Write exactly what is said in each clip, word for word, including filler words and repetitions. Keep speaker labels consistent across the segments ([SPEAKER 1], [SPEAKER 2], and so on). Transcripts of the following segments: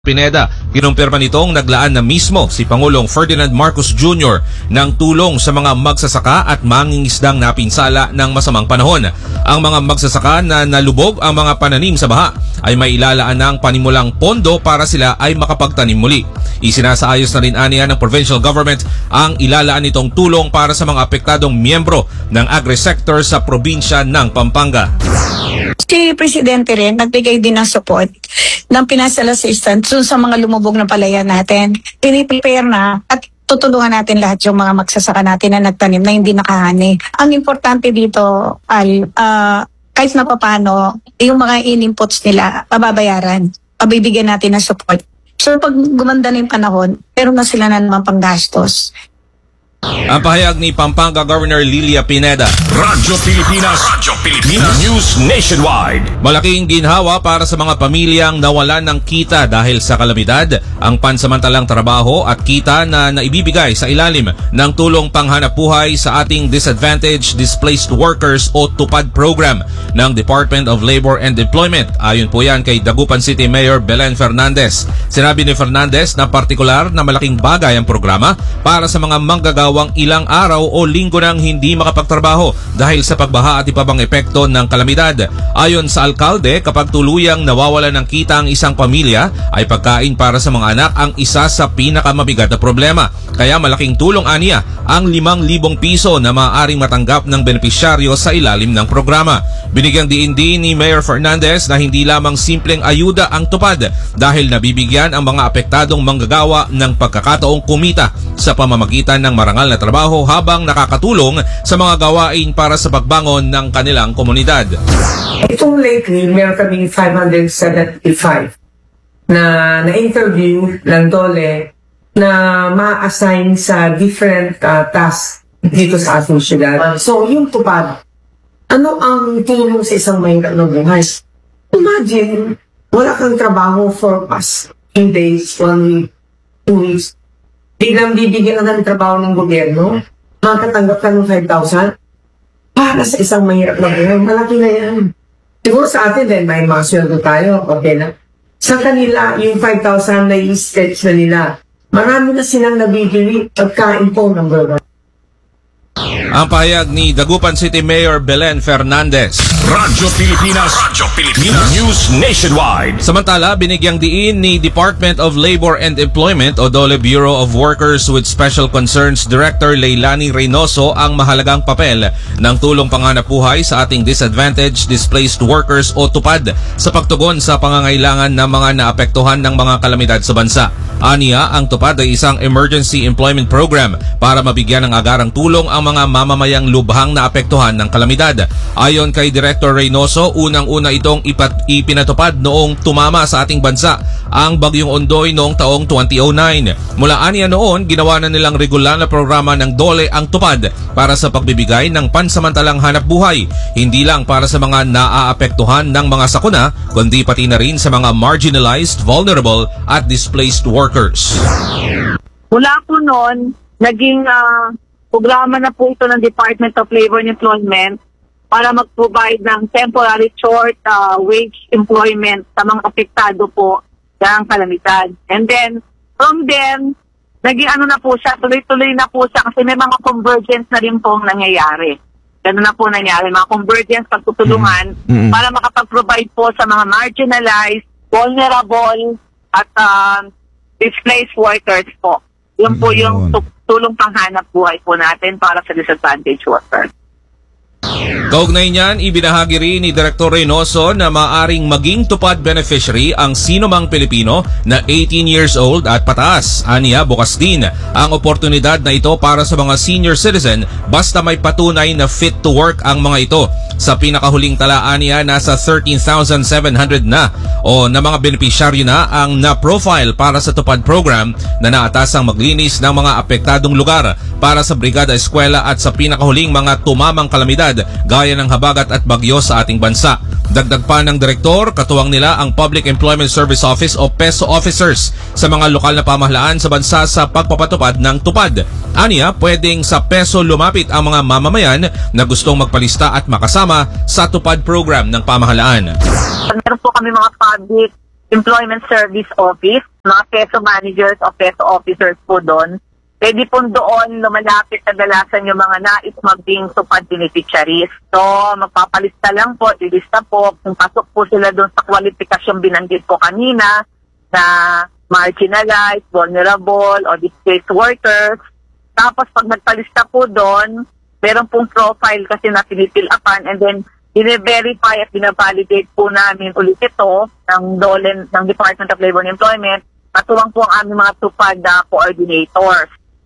[SPEAKER 1] Pineda, kinumpirma nitong naglaan na mismo si Pangulong Ferdinand Marcos Junior ng tulong sa mga magsasaka at mangingisdang napinsala ng masamang panahon. Ang mga magsasaka na nalubog ang mga pananim sa baha ay may ilalaan ng panimulang pondo para sila ay makapagtanim muli. Isinasaayos na rin aniya ng provincial government ang ilalaan nitong tulong para sa mga apektadong miyembro ng agri-sector sa probinsya ng Pampanga.
[SPEAKER 2] Si Presidente rin nagbigay din ng support ng financial assistance sa mga lumubog na palayan natin. Piniprepare na at tutulungan natin lahat yung mga magsasaka natin na nagtanim na hindi nakahani. Ang importante dito ay uh, kahit na papano, yung mga in-inputs nila, pababayaran, pabibigyan natin ng support. So pag gumanda na yung panahon, pero na sila na naman panggastos.
[SPEAKER 1] Ang pahayag ni Pampanga Governor Lilia Pineda.
[SPEAKER 3] Radyo Pilipinas, Radyo Pilipinas, News Nationwide.
[SPEAKER 1] Malaking ginhawa para sa mga pamilyang nawalan ng kita dahil sa kalamidad, ang pansamantalang trabaho at kita na naibibigay sa ilalim ng tulong panghanap buhay sa ating Disadvantaged Displaced Workers o TUPAD program ng Department of Labor and Employment. Ayon po yan kay Dagupan City Mayor Belen Fernandez. Sinabi ni Fernandez na partikular na malaking bagay ang programa para sa mga manggagawa ang ilang araw o linggo nang hindi makapagtrabaho dahil sa pagbaha at iba pang epekto ng kalamidad. Ayon sa alkalde, kapag tuluyang nawawala ng kita ang isang pamilya, ay pagkain para sa mga anak ang isa sa pinakamabigat na problema. Kaya malaking tulong aniya ang limang libong piso na maaaring matanggap ng benepisyaryo sa ilalim ng programa. Binigyang diin din ni Mayor Fernandez na hindi lamang simpleng ayuda ang tupad dahil nabibigyan ang mga apektadong manggagawa ng pagkakataong kumita sa pamamagitan ng marangal na trabaho habang nakakatulong sa mga gawain para sa pagbangon ng kanilang komunidad.
[SPEAKER 4] Itong lately, meron kaming five hundred seventy-five na na-interview ng DOLE na ma-assign sa different uh, tasks dito sa ating syudad. So, yung tupad, ano ang tulong sa isang mahirap na buhay? Imagine, wala kang trabaho for past few days, one week, two weeks. Biglang bibigyan ka ng trabaho ng gobyerno, makakatanggap ka ng five thousand. Para sa isang mahirap na buhay, malaki na yan. Siguro sa atin din, may mga sweldo tayo, okay na. Sa kanila, yung five thousand na i-stretch na nila, marami na silang nabibili pagkain po ng gobyerno.
[SPEAKER 1] Ang pahayag ni Dagupan City Mayor Belen Fernandez.
[SPEAKER 3] Radyo Pilipinas, Radyo Pilipinas, News Nationwide.
[SPEAKER 1] Samantala, binigyang diin ni Department of Labor and Employment o DOLE Bureau of Workers with Special Concerns Director Leilani Reynoso ang mahalagang papel ng tulong panghanap buhay sa ating Disadvantaged Displaced Workers o TUPAD sa pagtugon sa pangangailangan ng mga naapektuhan ng mga kalamidad sa bansa. Aniya, ang TUPAD ay isang emergency employment program para mabigyan ng agarang tulong ang mga mamamayang lubhang naapektuhan ng kalamidad. Ayon kay Director Reynoso, unang-una itong ipat ipinatupad noong tumama sa ating bansa ang Bagyong Ondoy noong taong twenty oh nine. Mula aniya noon, ginawa na nilang regular na programa ng DOLE ang TUPAD para sa pagbibigay ng pansamantalang hanap buhay, hindi lang para sa mga naaapektuhan ng mga sakuna, kundi pati na rin sa mga marginalized, vulnerable at displaced workers.
[SPEAKER 5] Mula po noon, naging uh, programa na po ito ng Department of Labor and Employment para mag-provide ng temporary short uh, wage employment sa mga apektado po ng kalamidad. And then, from then, naging ano na po siya, tuloy-tuloy na po siya kasi may mga convergence na rin pong nangyayari. Ganun na po nangyari, mga convergence pagtutulungan mm-hmm. para makapag-provide po sa mga marginalized, vulnerable, at uh, displaced workers po. Yun po yung tulong panghanap buhay po natin para sa disadvantaged workers.
[SPEAKER 1] Kaugnay niyan, ibinahagi rin ni Director Reynoso na maaring maging TUPAD beneficiary ang sinumang Pilipino na eighteen years old at pataas. Aniya, bukas din ang oportunidad na ito para sa mga senior citizen basta may patunay na fit to work ang mga ito. Sa pinakahuling talaan niya, nasa thirteen thousand seven hundred na o na mga benepisyaryo na ang na-profile para sa TUPAD program na naatasang maglinis ng mga apektadong lugar para sa brigada eskwela at sa pinakahuling mga tumamang kalamidad gaya ng habagat at bagyo sa ating bansa. Dagdag pa ng direktor, katuwang nila ang Public Employment Service Office o PESO officers sa mga lokal na pamahalaan sa bansa sa pagpapatupad ng TUPAD. Aniya, pwedeng sa PESO lumapit ang mga mamamayan na gustong magpalista at makasama sa TUPAD program ng pamahalaan.
[SPEAKER 5] Meron po kami mga Public Employment Service Office mga peso managers o peso officers po doon. Pwede po doon lumalapit kadalasan yung mga nais maging tupad beneficiaries. So, magpapalista lang po, ilista po, kung pasok po sila doon sa kwalipikasyong binanggit ko kanina, na marginalized, vulnerable, o displaced workers. Tapos, pag nagpalista po doon, meron pong profile kasi na pinipill upan, and then, bine-verify at bine-validate po namin ulit ito ng D O L E, ng Department of Labor and Employment, katuwang po ang aming mga tupad na coordinators.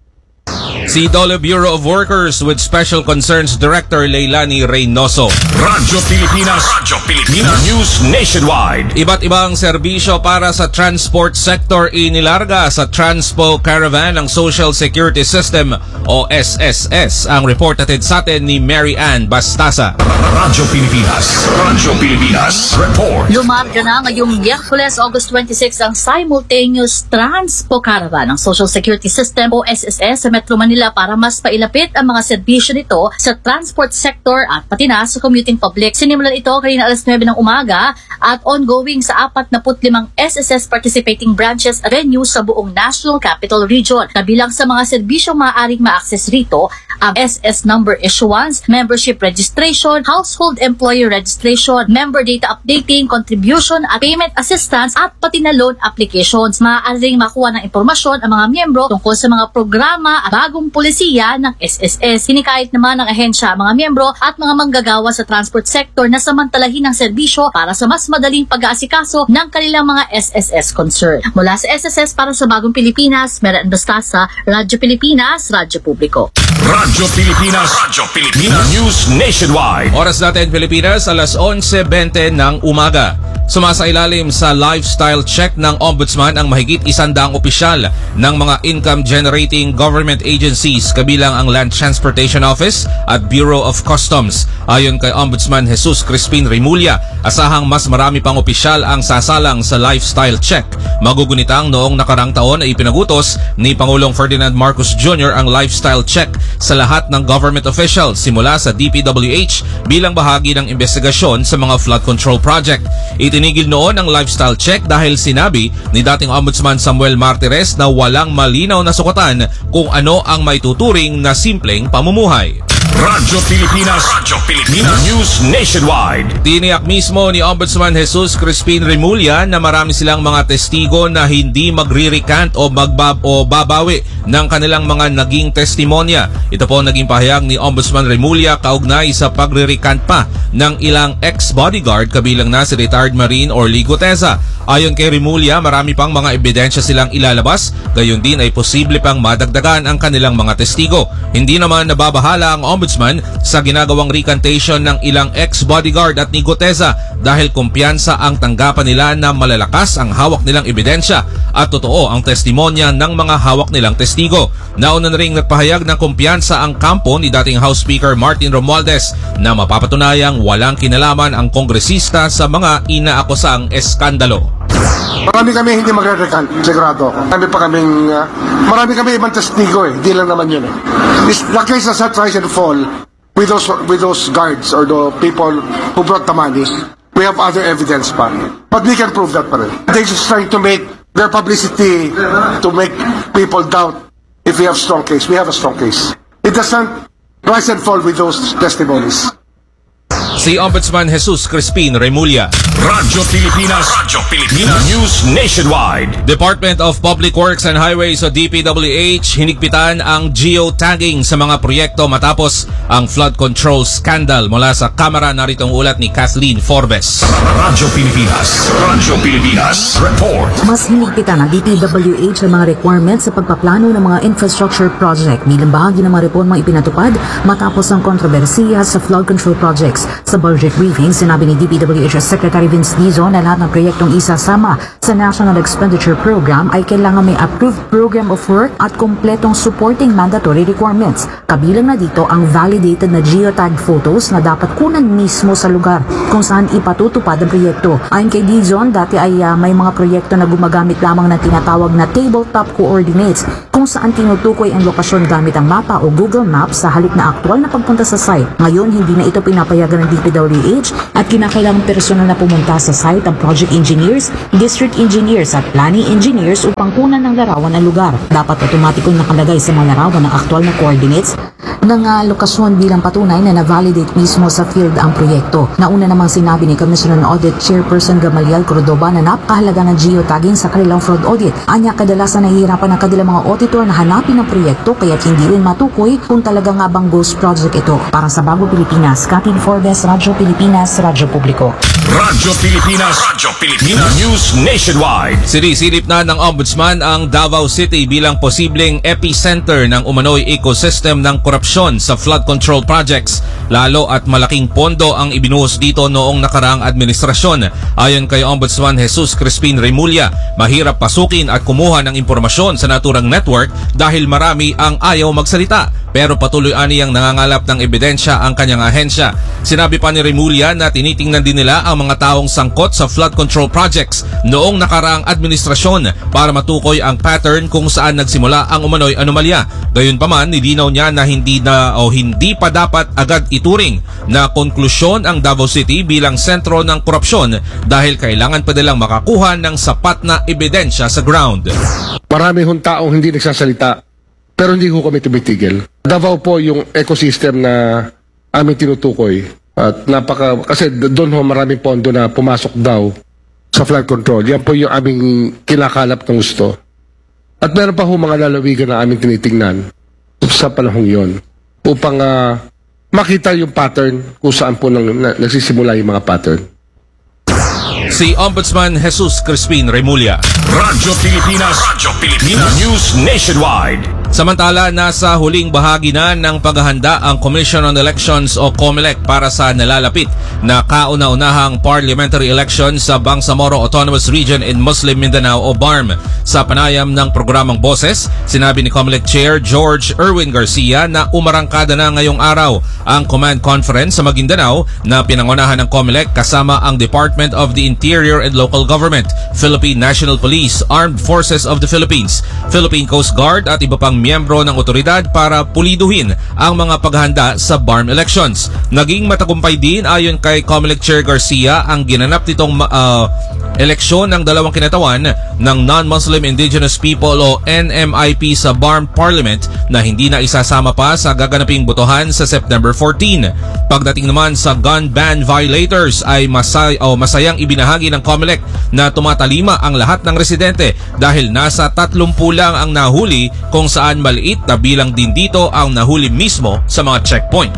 [SPEAKER 1] Si D O L E Bureau of Workers with Special Concerns Director Leilani Reynoso.
[SPEAKER 3] Radyo Pilipinas. Radyo Pilipinas. News Nationwide.
[SPEAKER 1] Iba't ibang serbisyo para sa transport sector inilarga sa Transpo Caravan ng Social Security System o S S S. Ang report natin sa atin ni Mary Ann Bastasa.
[SPEAKER 3] Radyo Pilipinas. Radyo Pilipinas. Report.
[SPEAKER 6] Lumarga na ngayong Miyerkules, August twenty-six ang simultaneous Transpo Caravan ng Social Security System o S S S sa Metro Manila para mas pailapit ang mga serbisyo nito sa transport sector at pati na sa commuting public. Sinimulan ito kanina alas nuwebe ng umaga at ongoing sa apat na limang S S S participating branches at venues sa buong National Capital Region. Kabilang sa mga serbisyong maaaring ma-access rito ang S S number issuance, membership registration, household employer registration, member data updating, contribution at payment assistance at pati na loan applications. Maaaring makuha ng impormasyon ang mga miyembro tungkol sa mga programa at bagong polisiya ng S S S. Hinikayat naman ng ahensya ang mga miyembro at mga manggagawa sa transport sector na samantalahin ang serbisyo para sa mas madaling pag-aasikaso ng kanilang mga S S S concern. Mula sa S S S para sa Bagong Pilipinas, Mary Ann Bastasa, Radyo Pilipinas, Radyo Publiko.
[SPEAKER 3] Radyo Pilipinas. Radyo Pilipinas. News Nationwide.
[SPEAKER 1] Oras natin Pilipinas, alas onse bente ng umaga. Sumasailalim sa lifestyle check ng Ombudsman ang mahigit isandaang opisyal ng mga income-generating government agencies kabilang ang Land Transportation Office at Bureau of Customs. Ayon kay Ombudsman Jesus Crispin Remulla, asahang mas marami pang opisyal ang sasalang sa lifestyle check. Magugunitang noong nakarang taon ay ipinagutos ni Pangulong Ferdinand Marcos Junior ang lifestyle check sa lahat ng government officials simula sa D P W H bilang bahagi ng investigasyon sa mga flood control project. Itinigil noon ang lifestyle check dahil sinabi ni dating Ombudsman Samuel Martires na walang malinaw na sukatan kung ano ang may tuturing na simpleng pamumuhay.
[SPEAKER 3] Radyo Pilipinas. Radyo Pilipinas. News Nationwide.
[SPEAKER 1] Tiniyak mismo ni Ombudsman Jesus Crispin Remulla na marami silang mga testigo na hindi magre-recant o magbab o babawi ng kanilang mga naging testimonya. Ito po naging pahayag ni Ombudsman Remulla kaugnay sa pagre-recant pa ng ilang ex-bodyguard kabilang na si retired Marine Orly Guteza. Ayon kay Remulla, marami pang mga ebidensya silang ilalabas, gayon din ay posible pang madagdagan ang kanilang mga testigo. Hindi naman nababahala ang Ombudsman sa ginagawang recantation ng ilang ex-bodyguard at ni Guteza dahil kumpiyansa ang tanggapan nila na malalakas ang hawak nilang ebidensya at totoo ang testimonya ng mga hawak nilang testigo. Nauna na ring nagpahayag ng kumpiyansa ang kampo ni dating House Speaker Martin Romualdez na mapapatunayang walang kinalaman ang kongresista sa mga inaakusang eskandalo.
[SPEAKER 7] Marami kami hindi magre-recant, sigurado. Marami pa kaming, uh, marami kami ibang testigo eh, di lang naman yun eh. This, the case does not rise and fall with those, with those guards or the people who brought the money. We have other evidence pa. But we can prove that pa rin. They're just trying to make their publicity to make people doubt if we have strong case. We have a strong case. It doesn't rise and fall with those testimonies.
[SPEAKER 1] Si Ombudsman Jesus Crispin Remulla.
[SPEAKER 3] Radyo Pilipinas. Radyo Pilipinas. News Nationwide.
[SPEAKER 1] Department of Public Works and Highways o D P W H hinigpitan ang geotagging sa mga proyekto matapos ang flood control scandal. Mula sa kamera, narito ang ulat ni Kathleen Forbes.
[SPEAKER 3] Radyo Pilipinas. Radyo Pilipinas. Report.
[SPEAKER 8] Mas hinigpitan ng D P W H ang mga requirements sa pagpaplano ng mga infrastructure project bilang bahagi ng mga reformang ipinatupad matapos ang kontrobersiya sa flood control projects. Sa budget briefing, sinabi ni D P W H Secretary Vince Dizon na lahat ng proyektong isasama sa National Expenditure Program ay kailangan may approved program of work at kompletong supporting mandatory requirements. Kabilang na dito ang validated na geotag photos na dapat kunan mismo sa lugar kung saan ipatutupad ang proyekto. Ayon kay Dizon, dati ay uh, may mga proyekto na gumagamit lamang ng tinatawag na tabletop coordinates kung saan tinutukoy ang lokasyon gamit ang mapa o Google Maps sa halip na aktual na pagpunta sa site. Ngayon, hindi na ito pinapayagan ng D P P W H at kinakailangang personal na pumunta sa site ang project engineers, district engineers at planning engineers upang kunan ng larawan ng lugar. Dapat automatikong nakalagay sa mga larawan ng aktual na coordinates ng uh, lokasyon bilang patunay na na-validate mismo sa field ang proyekto. Nauna namang sinabi ni Commissioner on Audit Chairperson Gamaliel Cordoba na napakahalaga ng geotagging sa kanilang fraud audit. Anya kadalasan nahihirapan ng kanilang mga auditor na hanapin ang proyekto kaya't hindi rin matukoy kung talaga nga bang ghost project ito. Para sa Bago Pilipinas, Katin Forbes, Radyo Pilipinas, Radyo Publiko.
[SPEAKER 3] Radyo Pilipinas, Radyo Pilipinas, News Nationwide.
[SPEAKER 1] Sinisilip na ng Ombudsman ang Davao City bilang posibleng epicenter ng umano'y ecosystem ng korupsyon sa flood control projects. Lalo at malaking pondo ang ibinuhos dito noong nakaraang administrasyon. Ayon kay Ombudsman Jesus Crispin Remulla, mahirap pasukin at kumuha ng impormasyon sa naturang network dahil marami ang ayaw magsalita. Pero patuloy aniyang nangangalap ng ebidensya ang kanyang ahensya. Sinabi pa ni Remulla na tinitingnan din nila ang mga taong sangkot sa flood control projects noong nakaraang administrasyon para matukoy ang pattern kung saan nagsimula ang umano'y anomalya. Gayunpaman, nilinaw niya na hindi na o hindi pa dapat agad ituring na konklusyon ang Davao City bilang sentro ng korupsyon dahil kailangan pa nilang makakuha ng sapat na ebidensya sa ground.
[SPEAKER 7] Marami hong taong hindi nagsasalita, pero hindi ko kami tumitigil. Davao po yung ecosystem na aming tinutukoy. At napaka, kasi doon ho maraming pondo na pumasok daw sa flood control. Yan po yung aming kinakalap ng gusto. At meron pa ho mga lalawigan na aming tinitingnan sa panahong yon upang uh, makita yung pattern kung saan po nang, na, nagsisimula yung mga pattern.
[SPEAKER 1] Si Ombudsman Jesus Crispin Remulla.
[SPEAKER 3] Radyo Pilipinas, Radyo Pilipinas, News Nationwide.
[SPEAKER 1] Samantala, nasa huling bahagi na ng paghahanda ang Commission on Elections o COMELEC para sa nalalapit na kauna-unahang parliamentary election sa Bangsamoro Autonomous Region in Muslim Mindanao o B A R M. Sa panayam ng programang Boses, sinabi ni COMELEC Chair George Erwin Garcia na umarangkada na ngayong araw ang Command Conference sa Maguindanao na pinangunahan ng COMELEC kasama ang Department of the Interior and Local Government, Philippine National Police, Armed Forces of the Philippines, Philippine Coast Guard at iba pang miyembro ng otoridad para puliduhin ang mga paghahanda sa B A R M elections. Naging matagumpay din ayon kay COMELEC Chair Garcia ang ginanap nitong uh, eleksyon ng dalawang kinatawan ng Non-Muslim Indigenous People o N M I P sa B A R M Parliament na hindi na isasama pa sa gaganaping botohan sa September fourteen. Pagdating naman sa gun ban violators ay masay o masayang ibinahagi ng COMELEC na tumatalima ang lahat ng residente dahil nasa tatlumpu lang ang nahuli kung saan maliit na bilang din dito ang nahuli mismo sa mga checkpoint.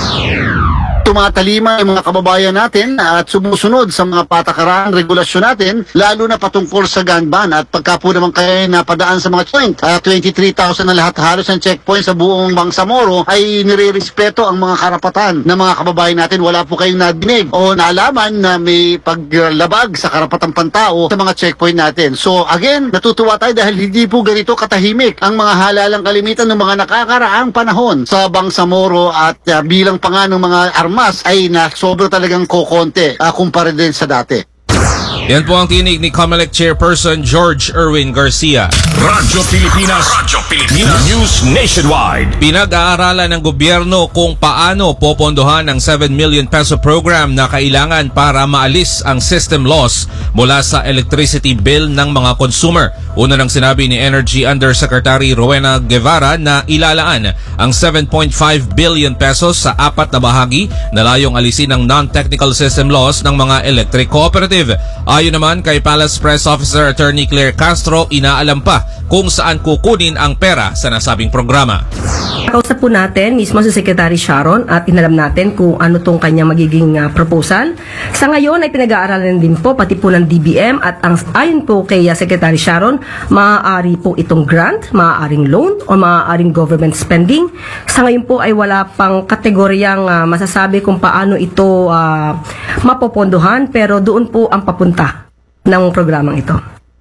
[SPEAKER 9] Tumatalima yung mga kababayan natin at sumusunod sa mga patakaran, regulasyon natin, lalo na patungkol sa gun ban. At pagka po naman kayo napadaan sa mga checkpoint, uh, twenty-three thousand na lahat halos ng checkpoint sa buong Bangsamoro ay nire-respeto ang mga karapatan ng mga kababayan natin. Wala po kayong nadinig o naalaman na may paglabag sa karapatang pantao sa mga checkpoint natin. So again, natutuwa tayo dahil hindi po ganito katahimik ang mga halalang kalimitan ng mga nakakaraang panahon sa Bangsamoro at uh, bilang pa nga ng mga armas ay na sobra talagang kokonte uh, kumpara din sa dati.
[SPEAKER 1] Yan po ang tinig ni COMELEC Chairperson George Erwin Garcia.
[SPEAKER 3] Radyo Pilipinas, Radyo Pilipinas, News Nationwide.
[SPEAKER 1] Pinag-aaralan ng gobyerno kung paano popondohan ang seven million peso program na kailangan para maalis ang system loss mula sa electricity bill ng mga consumer. Una nang sinabi ni Energy Undersecretary Rowena Guevara na ilalaan ang seven point five billion pesos sa apat na bahagi na layong alisin ang non-technical system loss ng mga electric cooperative. Ayon naman kay Palace Press Officer Attorney Claire Castro, inaalam pa kung saan kukunin ang pera sa nasabing programa.
[SPEAKER 10] Kausap po natin mismo si Secretary Sharon at inalam natin kung ano tong kanyang magiging uh, proposal. Sa ngayon ay pinag-aaralan din po pati po ng D B M at ang, ayon po kay uh, Secretary Sharon, maaari po itong grant, maaaring loan o maaaring government spending. Sa ngayon po ay wala pang kategoryang uh, masasabi kung paano ito uh, mapopondohan pero doon po ang papunta ng programang ito.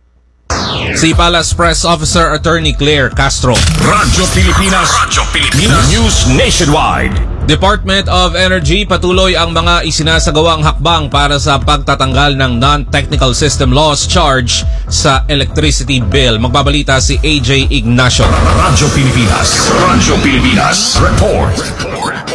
[SPEAKER 1] Si Palace Press Officer Attorney Claire Castro.
[SPEAKER 3] Radyo Pilipinas, Radyo Pilipinas, News Nationwide.
[SPEAKER 1] Department of Energy patuloy ang mga isinasagawang hakbang para sa pagtatanggal ng non-technical system loss charge sa electricity bill. Magbabalita si A J Ignacio.
[SPEAKER 3] Radyo Pilipinas, Radyo Pilipinas, report.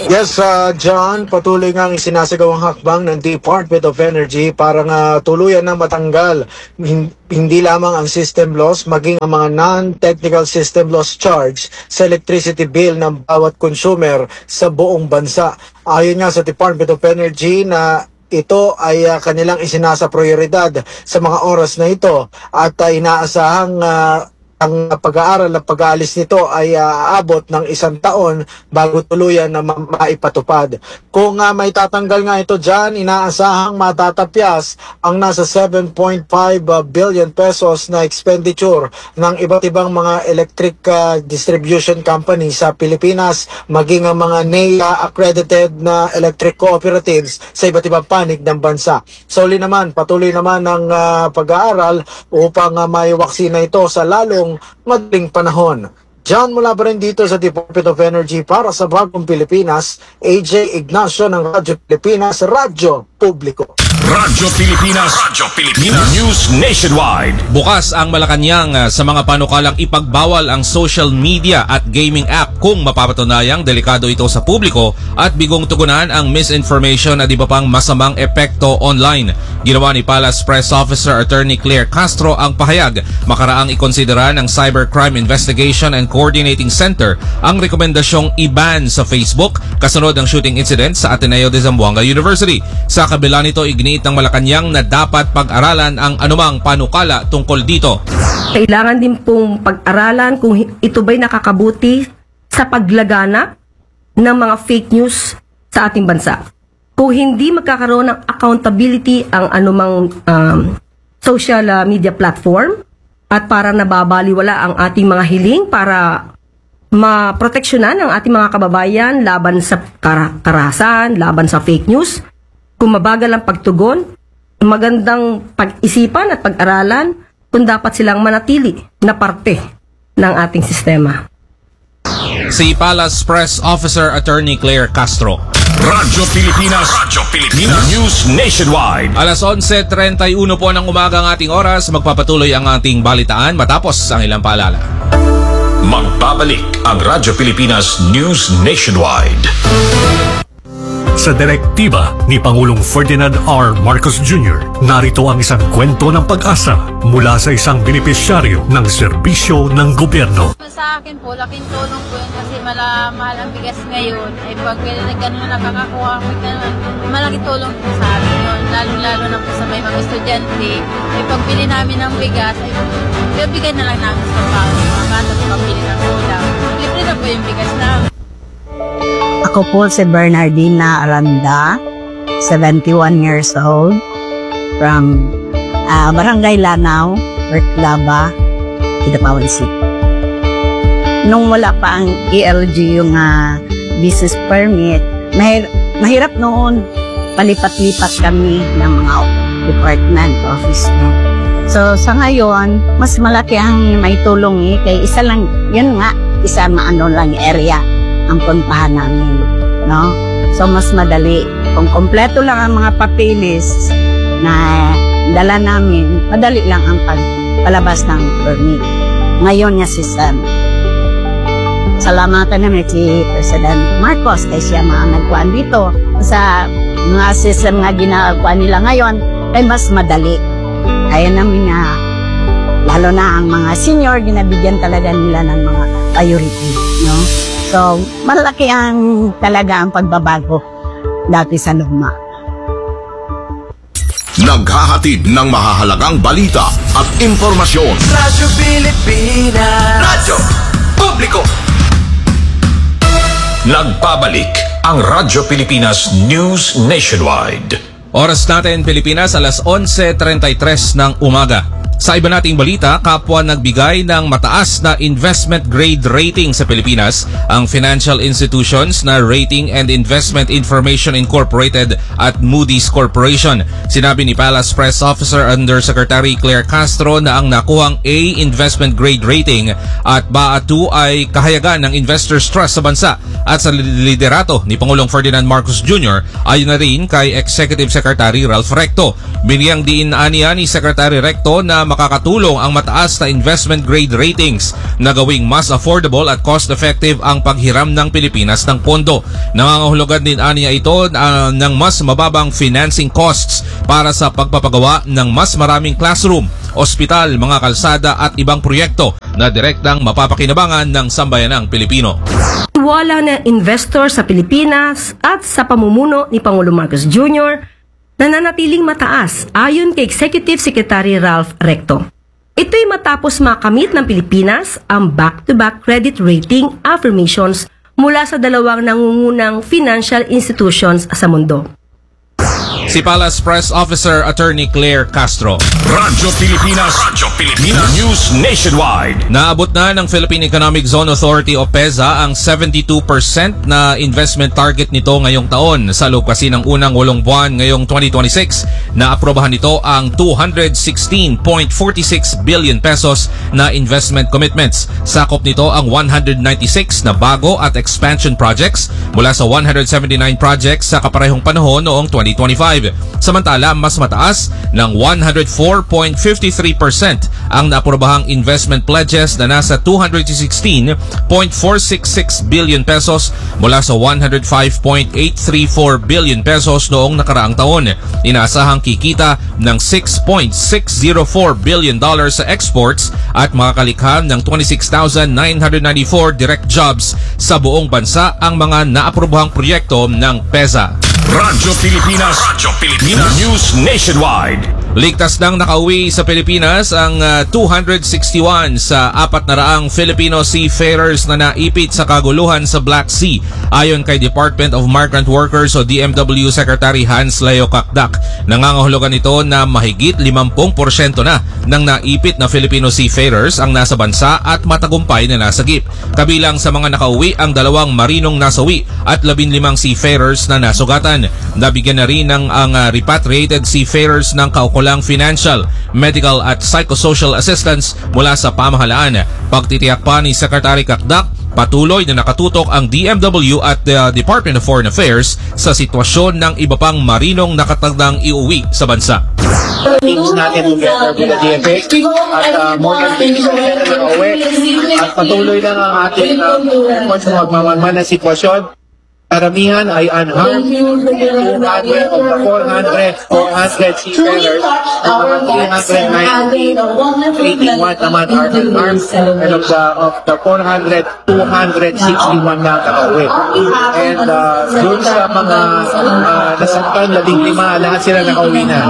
[SPEAKER 11] Yes, uh, John, patuloy ngang isinasagawang hakbang ng Department of Energy para nga tuluyan na matanggal hin- hindi lamang ang system loss, maging ang mga non-technical system loss charge sa electricity bill ng bawat consumer sa buong bansa. Ayon nga sa Department of Energy na ito ay uh, kanilang isinasa prioridad sa mga oras na ito at uh, inaasahang uh, ang pag-aaral at pag-aalis nito ay uh, aabot ng isang taon bago tuluyan na ma- maipatupad. Kung uh, may tatanggal nga ito dyan, inaasahang matatapyas ang nasa seven point five billion pesos na expenditure ng iba't ibang mga electric uh, distribution company sa Pilipinas, maging ang mga N E A accredited na electric cooperatives sa iba't ibang panig ng bansa. So, uli naman, patuloy naman ang uh, pag-aaral upang uh, maiwaksi na ito sa lalong madaling panahon. John, mula pa rin dito sa Department of Energy para sa Bagong Pilipinas, A J Ignacio ng Radyo Pilipinas, Radyo Publiko.
[SPEAKER 3] Radyo Pilipinas, Radyo Pilipinas, News Nationwide.
[SPEAKER 1] Bukas ang Malacanang uh, sa mga panukalang ipagbawal ang social media at gaming app kung mapapatunayang delikado ito sa publiko at bigong tugunan ang misinformation at iba pang masamang epekto online. Ginawa ni Palace Press Officer Attorney Claire Castro ang pahayag makaraang ikonsidera ng Cybercrime Investigation and Coordinating Center ang rekomendasyong i-ban sa Facebook kasunod ng shooting incident sa Ateneo de Zamboanga University. Sa kabila nito, iginiit ng Malacanang na dapat pag-aralan ang anumang panukala tungkol dito.
[SPEAKER 10] Kailangan din pong pag-aralan kung ito ba'y nakakabuti sa paglaganap ng mga fake news sa ating bansa. Kung hindi magkakaroon ng accountability ang anumang um, social uh, media platform at para nababaliwala ang ating mga hiling para maproteksyonan ang ating mga kababayan laban sa kar- karahasan, laban sa fake news, kung mabagal ang pagtugon, magandang pag-isipan at pag-aralan kung dapat silang manatili na parte ng ating sistema.
[SPEAKER 1] Si Palace Press Officer Attorney Claire Castro.
[SPEAKER 3] Radyo Pilipinas, Radyo Pilipinas, News Nationwide.
[SPEAKER 1] Alas onse trenta y uno po ng umaga ang ating oras. Magpapatuloy ang ating balitaan matapos ang ilang paalala.
[SPEAKER 3] Magbabalik ang Radyo Pilipinas News Nationwide.
[SPEAKER 12] Sa direktiba ni Pangulong Ferdinand R. Marcos Junior, narito ang isang kwento ng pag-asa mula sa isang benepisyaryo ng serbisyo ng gobyerno.
[SPEAKER 13] Sa akin po, laking tulong po yun kasi mala, mahal ang bigas ngayon. Ay pag gano'n na nakakakuha ko, malaking tulong po sa amin yun. Lalo-lalo na po sa may mga estudyante. Ay pagbili namin ng bigas, ay bibigyan na lang namin sa pao. Mga bata po pabili ng ulam. Libre na po yung bigas namin.
[SPEAKER 14] Ako po si Bernardina Aranda, seventy-one years old, from uh, Barangay Lanao, Werklaba, Kidapawan City. Nung wala pa ang E L G yung uh, business permit, mahir- mahirap noon palipat-lipat kami ng mga department office. So sa ngayon, mas malaki ang may tulong eh, kay isa lang, yun nga, isa maano lang area ang puntahan namin, no? So, mas madali. Kung kompleto lang ang mga papilis na dala namin, madali lang ang pagpalabas ng permit. Ngayon niya system. Salamatan namin si President Marcos kay siya mga nagkuhan dito. Sa mga system nga ginagawa nila ngayon, ay mas madali. Kaya namin na, lalo na ang mga senior, ginabigyan talaga nila ng mga priority, no? So, malaki ang talaga ang pagbabago dati sa luma.
[SPEAKER 3] Naghahatid ng mahahalagang balita at impormasyon.
[SPEAKER 15] Radyo Pilipinas, Radyo Publiko.
[SPEAKER 3] Nagbabalik ang Radyo Pilipinas News Nationwide.
[SPEAKER 1] Oras natin Pilipinas, alas onse trenta y tres ng umaga. Sa iba nating balita, kapwa nagbigay ng mataas na investment grade rating sa Pilipinas ang financial institutions na Rating and Investment Information Incorporated at Moody's Corporation. Sinabi ni Palace Press Officer Undersecretary Claire Castro na ang nakuhang A investment grade rating at B A two ay kahayagan ng investors' trust sa bansa at sa liderato ni Pangulong Ferdinand Marcos Junior ayon na rin kay Executive Secretary Ralph Recto. Biniyang diin aniya ni Secretary Recto na makakatulong ang mataas na investment grade ratings na gawing mas affordable at cost-effective ang paghiram ng Pilipinas ng pondo. Nangangahulugan din aniya ito uh, ng mas mababang financing costs para sa pagpapagawa ng mas maraming classroom, ospital, mga kalsada at ibang proyekto na direktang mapapakinabangan ng sambayanang Pilipino.
[SPEAKER 10] Tiwala ng investor sa Pilipinas at sa pamumuno ni Pangulong Marcos Junior nananatiling mataas ayon kay Executive Secretary Ralph Recto. Ito'y matapos makamit ng Pilipinas ang back-to-back credit rating affirmations mula sa dalawang nangungunang financial institutions sa mundo.
[SPEAKER 1] Si Palace Press Officer Attorney Claire Castro.
[SPEAKER 3] Radyo Pilipinas. Radyo Pilipinas. News Nationwide.
[SPEAKER 1] Naabot na ng Philippine Economic Zone Authority o PEZA ang seventy-two percent na investment target nito ngayong taon. Sa loob kasi ng unang walong buwan ngayong twenty twenty-six, naaprobahan nito ang two hundred sixteen point four six billion pesos na investment commitments. Sakop nito ang one hundred ninety-six na bago at expansion projects mula sa one hundred seventy-nine projects sa kaparehong panahon noong twenty twenty-five. Samantala, mas mataas ng one hundred four point five three percent ang naaprobahang investment pledges na nasa two hundred sixteen point four six six billion pesos mula sa one hundred five point eight three four billion pesos noong nakaraang taon. Inaasahang kikita ng six point six zero four billion dollars sa exports at makakalikha ng twenty-six thousand nine hundred ninety-four direct jobs sa buong bansa ang mga naaprobahang proyekto ng PEZA.
[SPEAKER 3] Radyo Pilipinas. Radyo Pilipinas. News Nationwide.
[SPEAKER 1] Ligtas nang nakauwi sa Pilipinas ang uh, two hundred sixty-one sa apat na raang Filipino seafarers na naipit sa kaguluhan sa Black Sea. Ayon kay Department of Migrant Workers o D M W Secretary Hans Leo Kakdak, nangangahulugan ito na mahigit fifty percent na ng naipit na Filipino seafarers ang nasa bansa at matagumpay na nasagip. Kabilang sa mga nakauwi ang dalawang marinong nasawi at labinlimang seafarers na nasugatan. Nabigyan na rin ng ang uh, repatriated seafarers ng kaukulang financial, medical at psychosocial assistance mula sa pamahalaan. Pagtitiyak pa ni Secretary Kakdak, patuloy na nakatutok ang D M W at the uh, Department of Foreign Affairs sa sitwasyon ng iba pang marinong nakatagdang iuwi sa bansa.
[SPEAKER 11] Teams natin together with the D F A at uh, more than fifty percent na nakauwi at patuloy lang ang ating uh, efforts sa magmamanman na sitwasyon. Karamihan ay unharmed. two hundred of the four hundred, four hundred seafarers, three hundred ninety, eighty-one naman are unharmed, and of the, of the four hundred, two hundred sixty-one na nakauwi. And uh, doon sa mga uh, nasaktan, labing lima, lahat sila nakauwi na.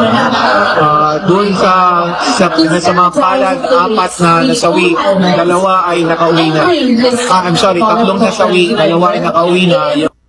[SPEAKER 11] Uh, doon sa, sa, sa mga palad, apat na nasawi, dalawa ay nakauwi na. Ah, I'm sorry, tatlong nasawi, dalawa ay nakauwi na.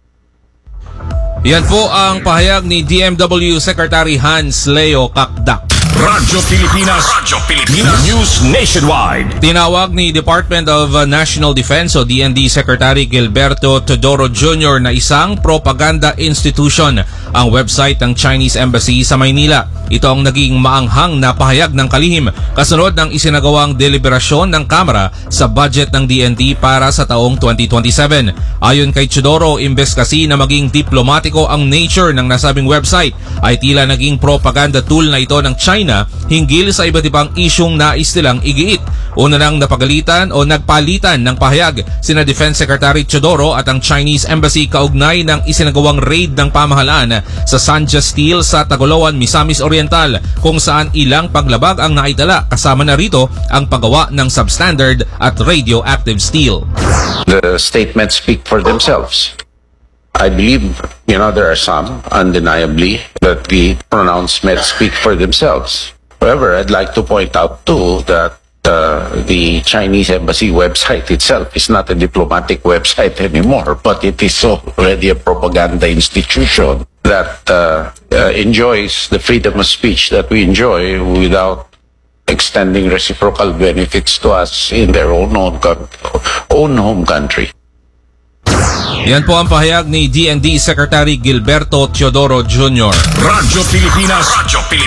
[SPEAKER 1] Yan po ang pahayag ni D M W Secretary Hans Leo Kakdak.
[SPEAKER 3] Radyo Pilipinas. Radyo Pilipinas. News Nationwide.
[SPEAKER 1] Tinawag ni Department of National Defense o D N D Secretary Gilberto Teodoro Junior na isang propaganda institution ang website ng Chinese Embassy sa Maynila. Ito ang naging maanghang na pahayag ng kalihim kasunod ng isinagawang deliberasyon ng Kamara sa budget ng D N D para sa taong twenty twenty-seven. Ayon kay Teodoro, imbes kasi na maging diplomatiko ang nature ng nasabing website, ay tila naging propaganda tool na ito ng China hinggil sa iba't ibang isyong nais nilang igiit. Una nang napagalitan o nagpalitan ng pahayag sina Defense Secretary Teodoro at ang Chinese Embassy kaugnay ng isinagawang raid ng pamahalaan sa Sanja Steel sa Tagoloan, Misamis Oriental, kung saan ilang paglabag ang naitala, kasama na rito ang paggawa ng substandard at radioactive steel.
[SPEAKER 16] The statements speak for themselves. I believe, you know, there are some, undeniably, that the pronouncements speak for themselves. However, I'd like to point out too that uh, the Chinese Embassy website itself is not a diplomatic website anymore, but it is already a propaganda institution that uh, uh, enjoys the freedom of speech that we enjoy without extending reciprocal benefits to us in their own, own, own home country.
[SPEAKER 1] Yan po ang pahayag ni D N D Secretary Gilberto Teodoro Junior
[SPEAKER 3] Radyo Pilipinas. Radyo Pilipinas.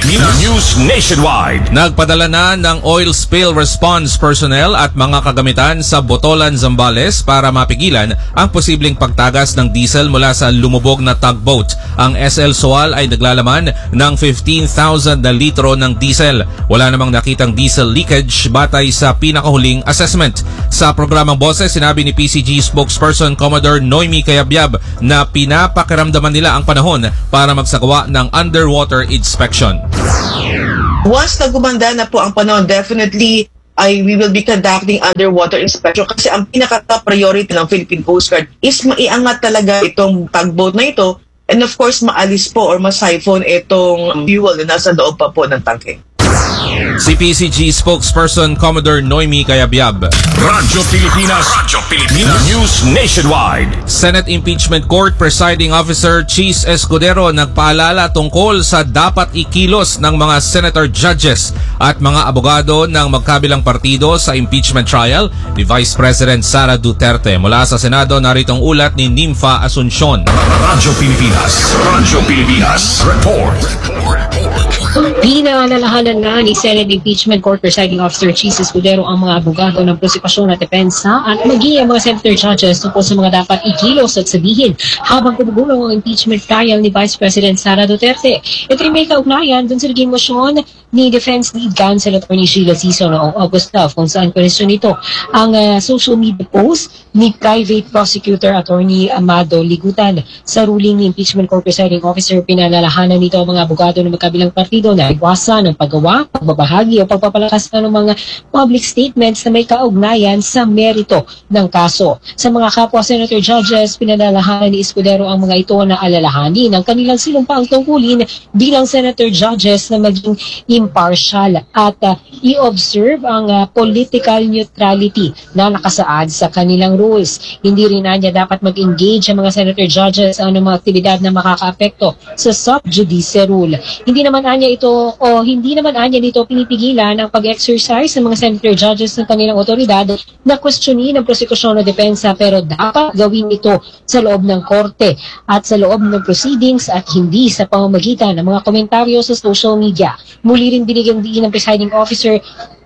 [SPEAKER 3] Pilipinas. News Nationwide.
[SPEAKER 1] Nagpadala na ng oil spill response personnel at mga kagamitan sa Botolan, Zambales para mapigilan ang posibleng pagtagas ng diesel mula sa lumubog na tugboat. Ang S L Soal ay naglalaman ng fifteen thousand na litro ng diesel. Wala namang nakitang diesel leakage batay sa pinakahuling assessment. Sa programang Boses, sinabi ni P C G spokesperson Commodore Noemi Cayabyab na pinapakiramdaman nila ang panahon para magsagawa ng underwater inspection.
[SPEAKER 17] Once na gumanda na po ang panahon, definitely ay we will be conducting underwater inspection kasi ang pinaka-top priority ng Philippine Coast Guard is maiangat talaga itong tugboat na ito and of course maalis po or ma-siphon itong fuel na nasa loob pa po ng tangke.
[SPEAKER 1] Si P C G spokesperson Commodore Noemi Cayabyab.
[SPEAKER 3] Radyo Pilipinas. Radyo Pilipinas. News Nationwide.
[SPEAKER 1] Senate Impeachment Court Presiding Officer Cheese Escudero nagpaalala tungkol sa dapat ikilos ng mga senator judges at mga abogado ng magkabilang partido sa impeachment trial ni Vice President Sara Duterte. Mula sa Senado, naritong ulat ni Nympha Asuncion.
[SPEAKER 3] Radyo Pilipinas. Radyo Pilipinas. Report.
[SPEAKER 18] Pinaalalahanan nga ni Senate Impeachment Court Presiding Officer Cheese Escudero ang mga abogado ng prosekusyon at depensa at maging ang mga senator judges tungkol sa mga dapat ikilos at sabihin habang gumugulong ang impeachment trial ni Vice President Sara Duterte. Ito'y may kaugnayan dun sa naging motion ni Defense Lead Counsel Attorney Sheila Ciso noong August twelve kung saan question nito ang uh, social media post ni Private Prosecutor Attorney Amado Ligutan. Sa ruling ni Impeachment Court Presiding Officer, pinalalahanan nito ang mga abogado ng magkabilang partido na iwasan ng paggawa, pagbabahagi o pagpapalakas ng mga public statements na may kaugnayan sa merito ng kaso. Sa mga kapwa Senator Judges, pinalalahanan ni Escudero ang mga ito na alalahanin ang kanilang sinumpaang tungkulin bilang Senator Judges na maging impartial at uh, i-observe ang uh, political neutrality na nakasaad sa kanilang rules. Hindi rin na niya dapat mag-engage ang mga Senator Judges sa anumang aktibidad na makakaapekto sa sub judice rule. Hindi naman anya ito o hindi naman anya nito pinipigilan ang pag-exercise ng mga Senator Judges ng kanilang otoridad na questionin ang prosekusyon o depensa pero dapat gawin ito sa loob ng korte at sa loob ng proceedings at hindi sa pamamagitan ng mga komentaryo sa social media. Muli rin binigyan din ng presiding officer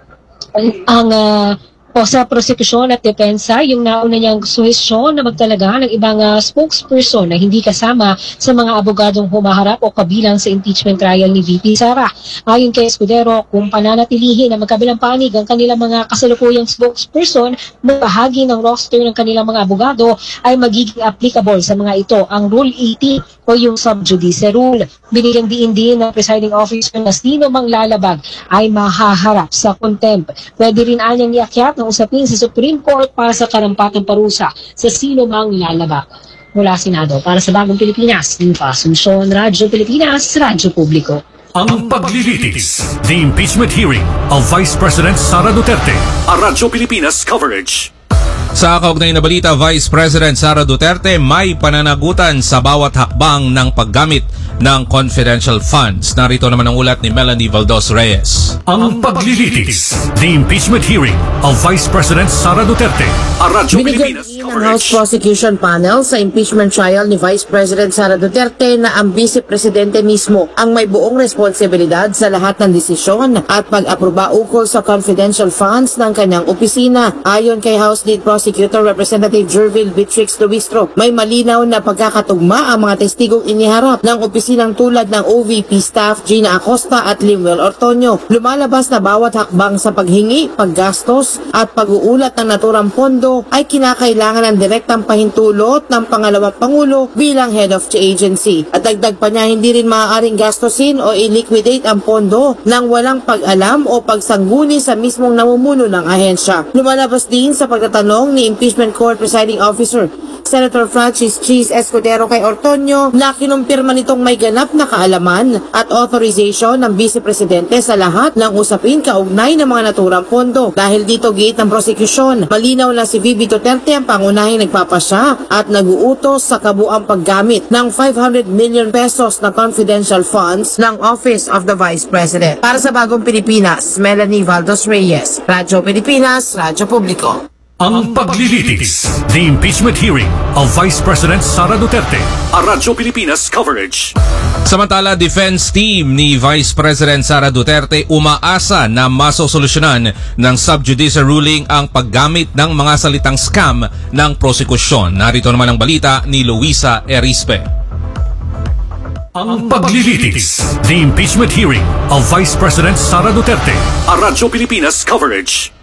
[SPEAKER 18] ang, ang uh, o sa prosekusyon at depensa yung nauna niyang suhesyon na magtalaga ng ibang uh, spokesperson na hindi kasama sa mga abogadong humaharap o kabilang sa impeachment trial ni V P Sara. Ayon kay Escudero, kung pananatilihin na magkabilang panig ang kanilang mga kasalukuyang spokesperson na bahagi ng roster ng kanilang mga abogado ay magiging applicable sa mga ito ang Rule eighty o yung sub judice rule. Binigyang diin din ng presiding officer na sino mang lalabag ay mahaharap sa contempt. Pwede rin anyang iakyat ng usapin sa Supreme Court para sa karampatang parusa sa sino mang lalabag. Mula Senado, para sa Bagong Pilipinas, Nympha Asuncion, Radyo Pilipinas, Radyo Publiko.
[SPEAKER 12] Ang paglilitis, the impeachment hearing of Vice President Sara Duterte, a Radyo Pilipinas coverage.
[SPEAKER 1] Sa kaugnay na balita, Vice President Sara Duterte may pananagutan sa bawat hakbang ng paggamit ng confidential funds. Narito naman ang ulat ni Melanie Valdos Reyes.
[SPEAKER 12] Ang paglilitis, the impeachment hearing of Vice President Sara Duterte, a Radyo Pilipinas
[SPEAKER 19] ng House Prosecution Panel sa impeachment trial ni Vice President Sara Duterte na ang Vice Presidente mismo ang may buong responsibilidad sa lahat ng desisyon at pag-aproba ukol sa confidential funds ng kanyang opisina. Ayon kay House Lead Prosecutor Representative Jervil Beatrix Luistro, may malinaw na pagkakatugma ang mga testigong iniharap ng opisinang tulad ng O V P staff Gina Acosta at Limuel Ortonio. Lumalabas na bawat hakbang sa paghingi, paggastos at pag-uulat ng naturang pondo ay kinakailangan ng direktang pahintulot ng pangalawang Pangulo bilang head of the agency. At dagdag pa niya, hindi rin maaaring gastosin o i-liquidate ang pondo nang walang pag-alam o pagsangguni sa mismong namumuno ng ahensya. Lumalabas din sa pagtatanong ni Impeachment Court Presiding Officer Senator Francis Cheese Escudero kay Ortonio na kinumpirma nitong may ganap na kaalaman at authorization ng Vice Presidente sa lahat ng usapin kaugnay ng mga naturang pondo. Dahil dito giit ng prosekusyon, malinaw na si V B Duterte ang pangunahing nagpapasya at naguutos sa kabuang paggamit ng five hundred million pesos na confidential funds ng Office of the Vice President. Para sa Bagong Pilipinas, Melanie Valdos Reyes, Radyo Pilipinas, Radyo Publiko.
[SPEAKER 12] Ang paglilitis, the impeachment hearing of Vice President Sara Duterte, a Radyo Pilipinas coverage.
[SPEAKER 1] Samantala, defense team ni Vice President Sara Duterte umaasa na masosolusyonan ng sub-judice ruling ang paggamit ng mga salitang scam ng prosekusyon. Narito naman ang balita ni Luisa Erispe.
[SPEAKER 12] Ang paglilitis, the impeachment hearing of Vice President Sara Duterte, a Radyo Pilipinas coverage.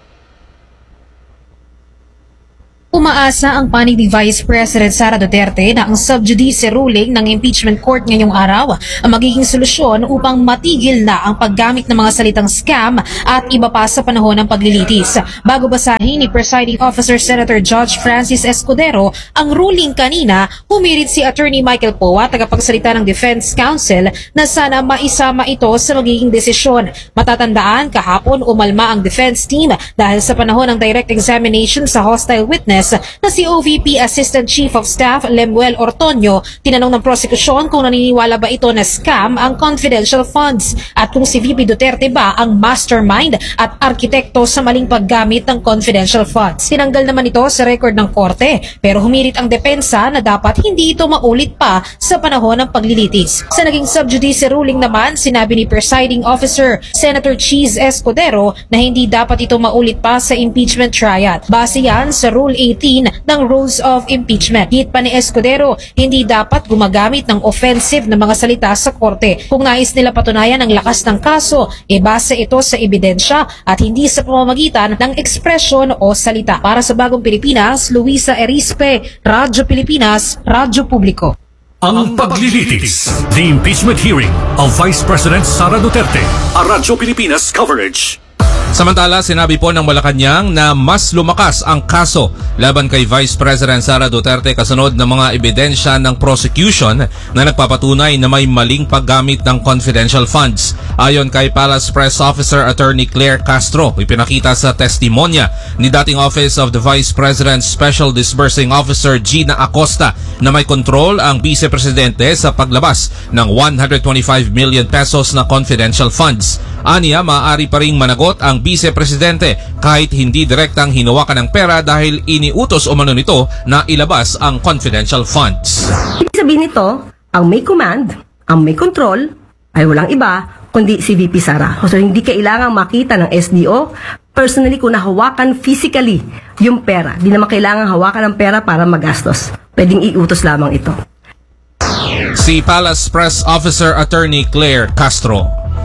[SPEAKER 20] Umaasa ang panig ni Vice President Sara Duterte na ang sub-judice ruling ng impeachment court ngayong araw ang magiging solusyon upang matigil na ang paggamit ng mga salitang scam at iba pa sa panahon ng paglilitis. Bago basahin ni Presiding Officer Senator Judge Francis Escudero ang ruling kanina, humirit si Attorney Michael Poa, tagapagsalita ng Defense Counsel, na sana maisama ito sa magiging desisyon. Matatandaan, kahapon umalma ang defense team dahil sa panahon ng direct examination sa hostile witness na si O V P Assistant Chief of Staff Lemuel Ortonio. Tinanong ng prosekusyon kung naniniwala ba ito na scam ang confidential funds at kung si V P Duterte ba ang mastermind at arkitekto sa maling paggamit ng confidential funds. Tinanggal naman ito sa record ng korte, pero humirit ang depensa na dapat hindi ito maulit pa sa panahon ng paglilitis. Sa naging sub-judice ruling naman, sinabi ni Presiding Officer Senator Cheese Escudero na hindi dapat ito maulit pa sa impeachment trial. Base yan sa Rule eighteen ng Rules of Impeachment. Hit pa ni Escudero, hindi dapat gumagamit ng offensive na mga salita sa korte. Kung nais nila patunayan ang lakas ng kaso, e base ito sa ebidensya at hindi sa pamamagitan ng ekspresyon o salita. Para sa Bagong Pilipinas, Luisa Erispe, Radyo Pilipinas, Radyo Publiko.
[SPEAKER 12] Ang paglilitis, the impeachment hearing of Vice President Sara Duterte, a Radyo Pilipinas coverage.
[SPEAKER 1] Samantala, sinabi po ng Malacanang na mas lumakas ang kaso laban kay Vice President Sara Duterte kasunod ng mga ebidensya ng prosecution na nagpapatunay na may maling paggamit ng confidential funds. Ayon kay Palace Press Officer Attorney Claire Castro, ipinakita sa testimonya ni dating Office of the Vice President Special Disbursing Officer Gina Acosta na may kontrol ang Vice Presidente sa paglabas ng one hundred twenty-five million pesos na confidential funds. Aniya, maaari pa ring managot ang Vice Presidente kahit hindi direktang hinawakan ng pera dahil iniutos umano nito na ilabas ang confidential funds.
[SPEAKER 10] Ibig sabihin nito, ang may command, ang may control, ay walang iba kundi si V P Sara. So hindi kailangang makita ng S D O personally kung nahawakan physically yung pera. Di naman kailangang hawakan ng pera para magastos. Pwedeng iutos lamang ito.
[SPEAKER 1] Si Palace Press Officer Attorney Claire Castro.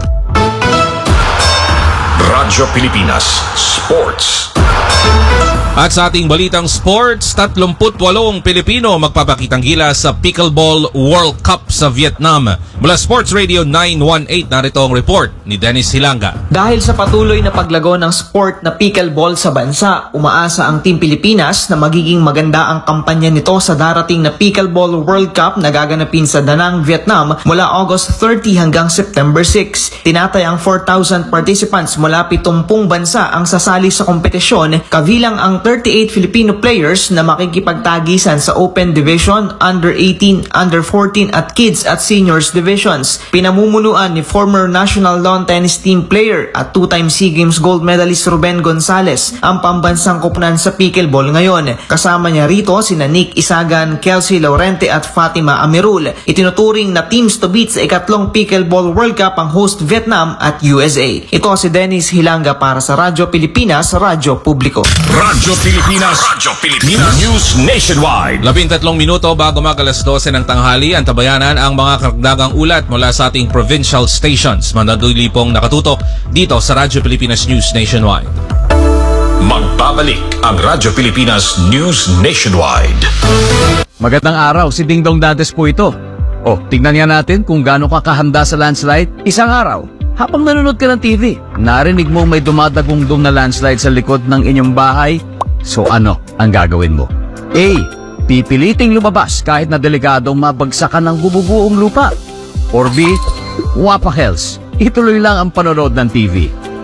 [SPEAKER 3] Radyo Pilipinas Sports.
[SPEAKER 1] At sa ating balitang sports, tatlumpu't walong Pilipino magpapakitang gilas sa Pickleball World Cup sa Vietnam. Mula Sports Radio nine one eight, narito ang report ni Dennis Hilanga.
[SPEAKER 21] Dahil sa patuloy na paglago ng sport na pickleball sa bansa, umaasa ang Team Pilipinas na magiging maganda ang kampanya nito sa darating na Pickleball World Cup na gaganapin sa Da Nang, Vietnam mula August thirty hanggang September six. Tinatayang four thousand participants mula pitongpung bansa ang sasali sa kompetisyon, kabilang ang thirty-eight Filipino players na makikipagtagisan sa Open Division, Under eighteen, Under fourteen at Kids at Seniors Divisions. Pinamumunuan ni former National Lawn Tennis Team player at two-time SEA Games gold medalist Ruben Gonzalez ang pambansang koponan sa pickleball ngayon. Kasama niya rito sina Nick Isagan, Kelsey Laurente at Fatima Amirul. Itinuturing na teams to beat sa ikatlong Pickleball World Cup ang host Vietnam at U S A. Ito si Dennis Hilanga para sa Radyo Pilipinas, Radyo Publiko.
[SPEAKER 3] Radyo Pilipinas, Radyo Pilipinas News Nationwide.
[SPEAKER 1] Labintatlong minuto bago mag alas dose ng tanghali, antabayanan ang mga karagdagang ulat mula sa ating provincial stations. Manaduli pong nakatutok dito sa Radyo Pilipinas News Nationwide.
[SPEAKER 3] Magbabalik ang Radyo Pilipinas News Nationwide.
[SPEAKER 22] Magandang araw, si Dingdong Dantes po ito. O, tingnan nga natin kung gaano ka kahanda sa landslide. Isang araw, habang nanonood ka ng T V, narinig mo may dumadagungdong na landslide sa likod ng inyong bahay. So ano ang gagawin mo? A. Pipiliting lumabas kahit na delikadong mabagsakan ng bububuong lupa. Or B. Wapakels, ituloy lang ang panonood ng T V.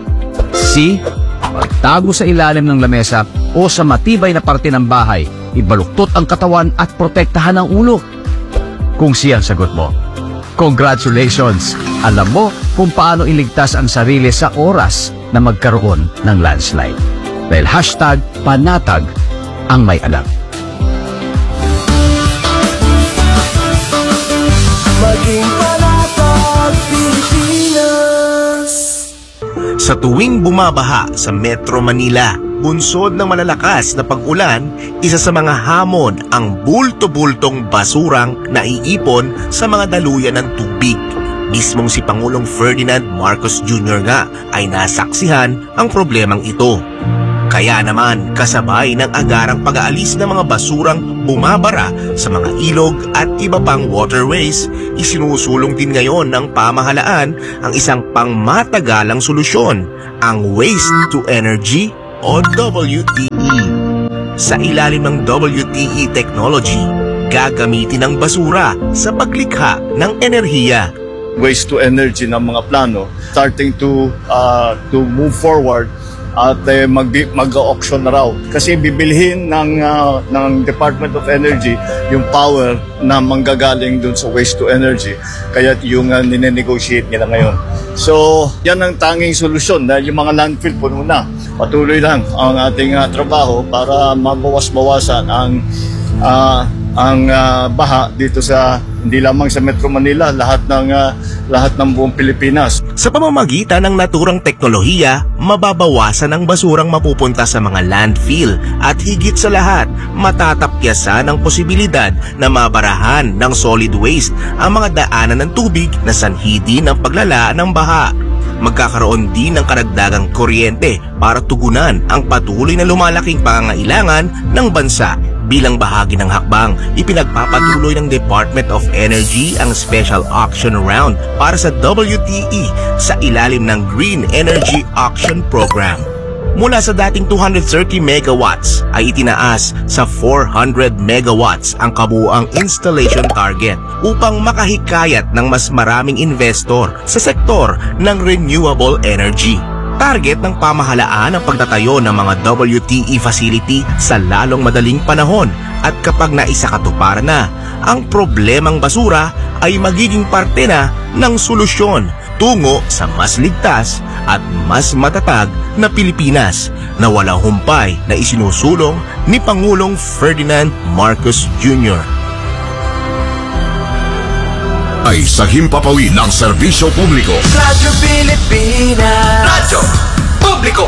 [SPEAKER 22] C. Magtago sa ilalim ng lamesa o sa matibay na parte ng bahay. Ibaluktot ang katawan at protektahan ang ulo. Kung siya ang sagot mo, congratulations! Alam mo kung paano iligtas ang sarili sa oras na magkaroon ng landslide. Dahil hashtag panatag ang may alam.
[SPEAKER 15] Maging panatag Pilipinas.
[SPEAKER 2] Sa tuwing bumabaha sa Metro Manila, bunsod ng malalakas na pag-ulan, isa sa mga hamon ang bulto-bultong basurang naiipon sa mga daluyan ng tubig. Mismong si Pangulong Ferdinand Marcos Junior nga ay nasaksihan ang problemang ito. Kaya naman kasabay ng agarang pag-aalis ng mga basurang bumabara sa mga ilog at iba pang waterways, isinusulong din ngayon ng pamahalaan ang isang pangmatagalang solusyon, ang Waste to Energy o W T E. Sa ilalim ng W T E technology, gagamitin ang basura sa paglikha ng enerhiya.
[SPEAKER 4] Waste to energy ng mga plano starting to uh, to move forward at uh, mag mag-auction na raw kasi bibilhin ng uh, ng Department of Energy yung power na manggagaling dun sa waste to energy, kaya yung uh, nine-negotiate nila ngayon. So yan ang tanging solusyon dahil yung mga landfill puno na. Patuloy lang ang ating uh, trabaho para mabawas-bawasan ang uh, ang uh, baha dito sa hindi lamang sa Metro Manila, lahat ng uh, lahat ng buong Pilipinas.
[SPEAKER 2] Sa pamamagitan ng naturang teknolohiya, mababawasan ang basurang mapupunta sa mga landfill at higit sa lahat, matatapyasan ang posibilidad na mabarahan ng solid waste ang mga daanan ng tubig na sanhi din ng paglala ng baha. Magkakaroon din ng karagdagang kuryente para tugunan ang patuloy na lumalaking pangangailangan ng bansa. Bilang bahagi ng hakbang, ipinagpapatuloy ng Department of Energy ang special auction round para sa W T E sa ilalim ng Green Energy Auction Program. Mula sa dating two hundred thirty megawatts ay itinaas sa four hundred megawatts ang kabuuang installation target upang makahikayat ng mas maraming investor sa sektor ng renewable energy. Target ng pamahalaan ang pagtatayo ng mga W T E facility sa lalong madaling panahon at kapag naisakatuparan na, ang problemang basura ay magiging parte na ng solusyon tungo sa mas ligtas at mas matatag na Pilipinas na walang humpay na isinusulong ni Pangulong Ferdinand Marcos Junior
[SPEAKER 3] Ay sa himpapawid ng serbisyo publiko.
[SPEAKER 15] Radyo Pilipinas. Radyo Publiko.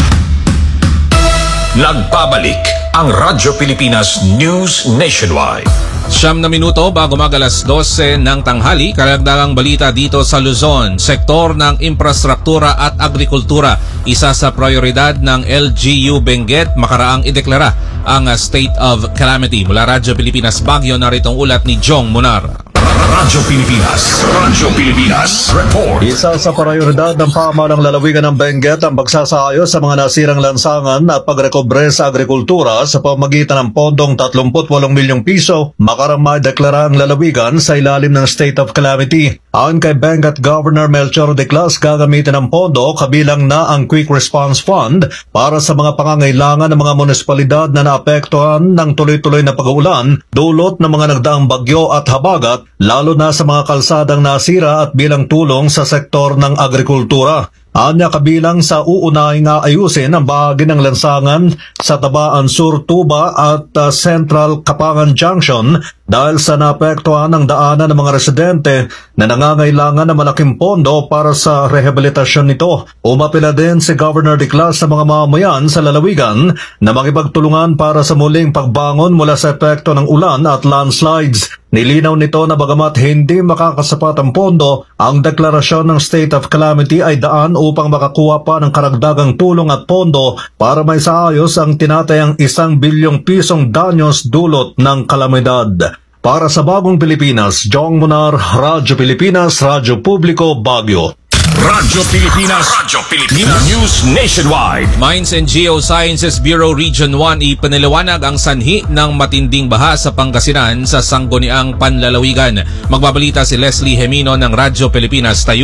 [SPEAKER 3] Nagbabalik ang Radyo Pilipinas News Nationwide.
[SPEAKER 1] Siyam na minuto bago mag-alas dose ng tanghali, karagdagang balita dito sa Luzon. Sektor ng infrastruktura at agrikultura, isa sa prioridad ng L G U Benguet, makaraang ideklara ang state of calamity. Mula Radyo Pilipinas Baguio, naritong ulat ni Jong Munar.
[SPEAKER 3] Radyo Pilipinas. Radyo Pilipinas. Report.
[SPEAKER 23] Isa sa prioridad ng pamahalang lalawigan ng Benguet ang pagsasaayos sa mga nasirang lansangan at pagrekobre sa agrikultura sa pamamagitan ng pondong thirty-eight milyong piso makarang maideklara ang lalawigan sa ilalim ng state of calamity. Ayon kay Benguet Governor Melchor Diclas, gagamitin ang pondo kabilang na ang Quick Response Fund para sa mga pangangailangan ng mga munisipalidad na naapektuhan ng tuloy-tuloy na pag-uulan dulot ng mga nagdaang bagyo at habagat, lalo na sa mga kalsadang nasira at bilang tulong sa sektor ng agrikultura. Anya kabilang sa uunahing ayusin ang bahagi ng lansangan sa Tabaan Sur Tuba at uh, Central Kapangan Junction dahil sa naapektuhan ng daanan ng mga residente na nangangailangan ng malaking pondo para sa rehabilitasyon nito. Umapila din si Governor Diclas sa mga mamamayan sa lalawigan na makipagtulungan para sa muling pagbangon mula sa epekto ng ulan at landslides. Nilinaw nito na bagamat hindi makakasapat ang pondo, ang deklarasyon ng state of calamity ay daan upang makakuha pa ng karagdagang tulong at pondo para may saayos ang tinatayang isang bilyong pisong danyos dulot ng kalamidad. Para sa Bagong Pilipinas, Jong Munar, Radyo Pilipinas, Radyo Publiko, Baguio.
[SPEAKER 3] Radyo Pilipinas. Radyo Pilipinas News Nationwide.
[SPEAKER 1] Mines and Geosciences Bureau Region one ipinaliwanag ang sanhi ng matinding baha sa Pangasinan sa sangguniang panlalawigan. Magbabalita si Leslie Hemino ng Radyo Pilipinas Tayug.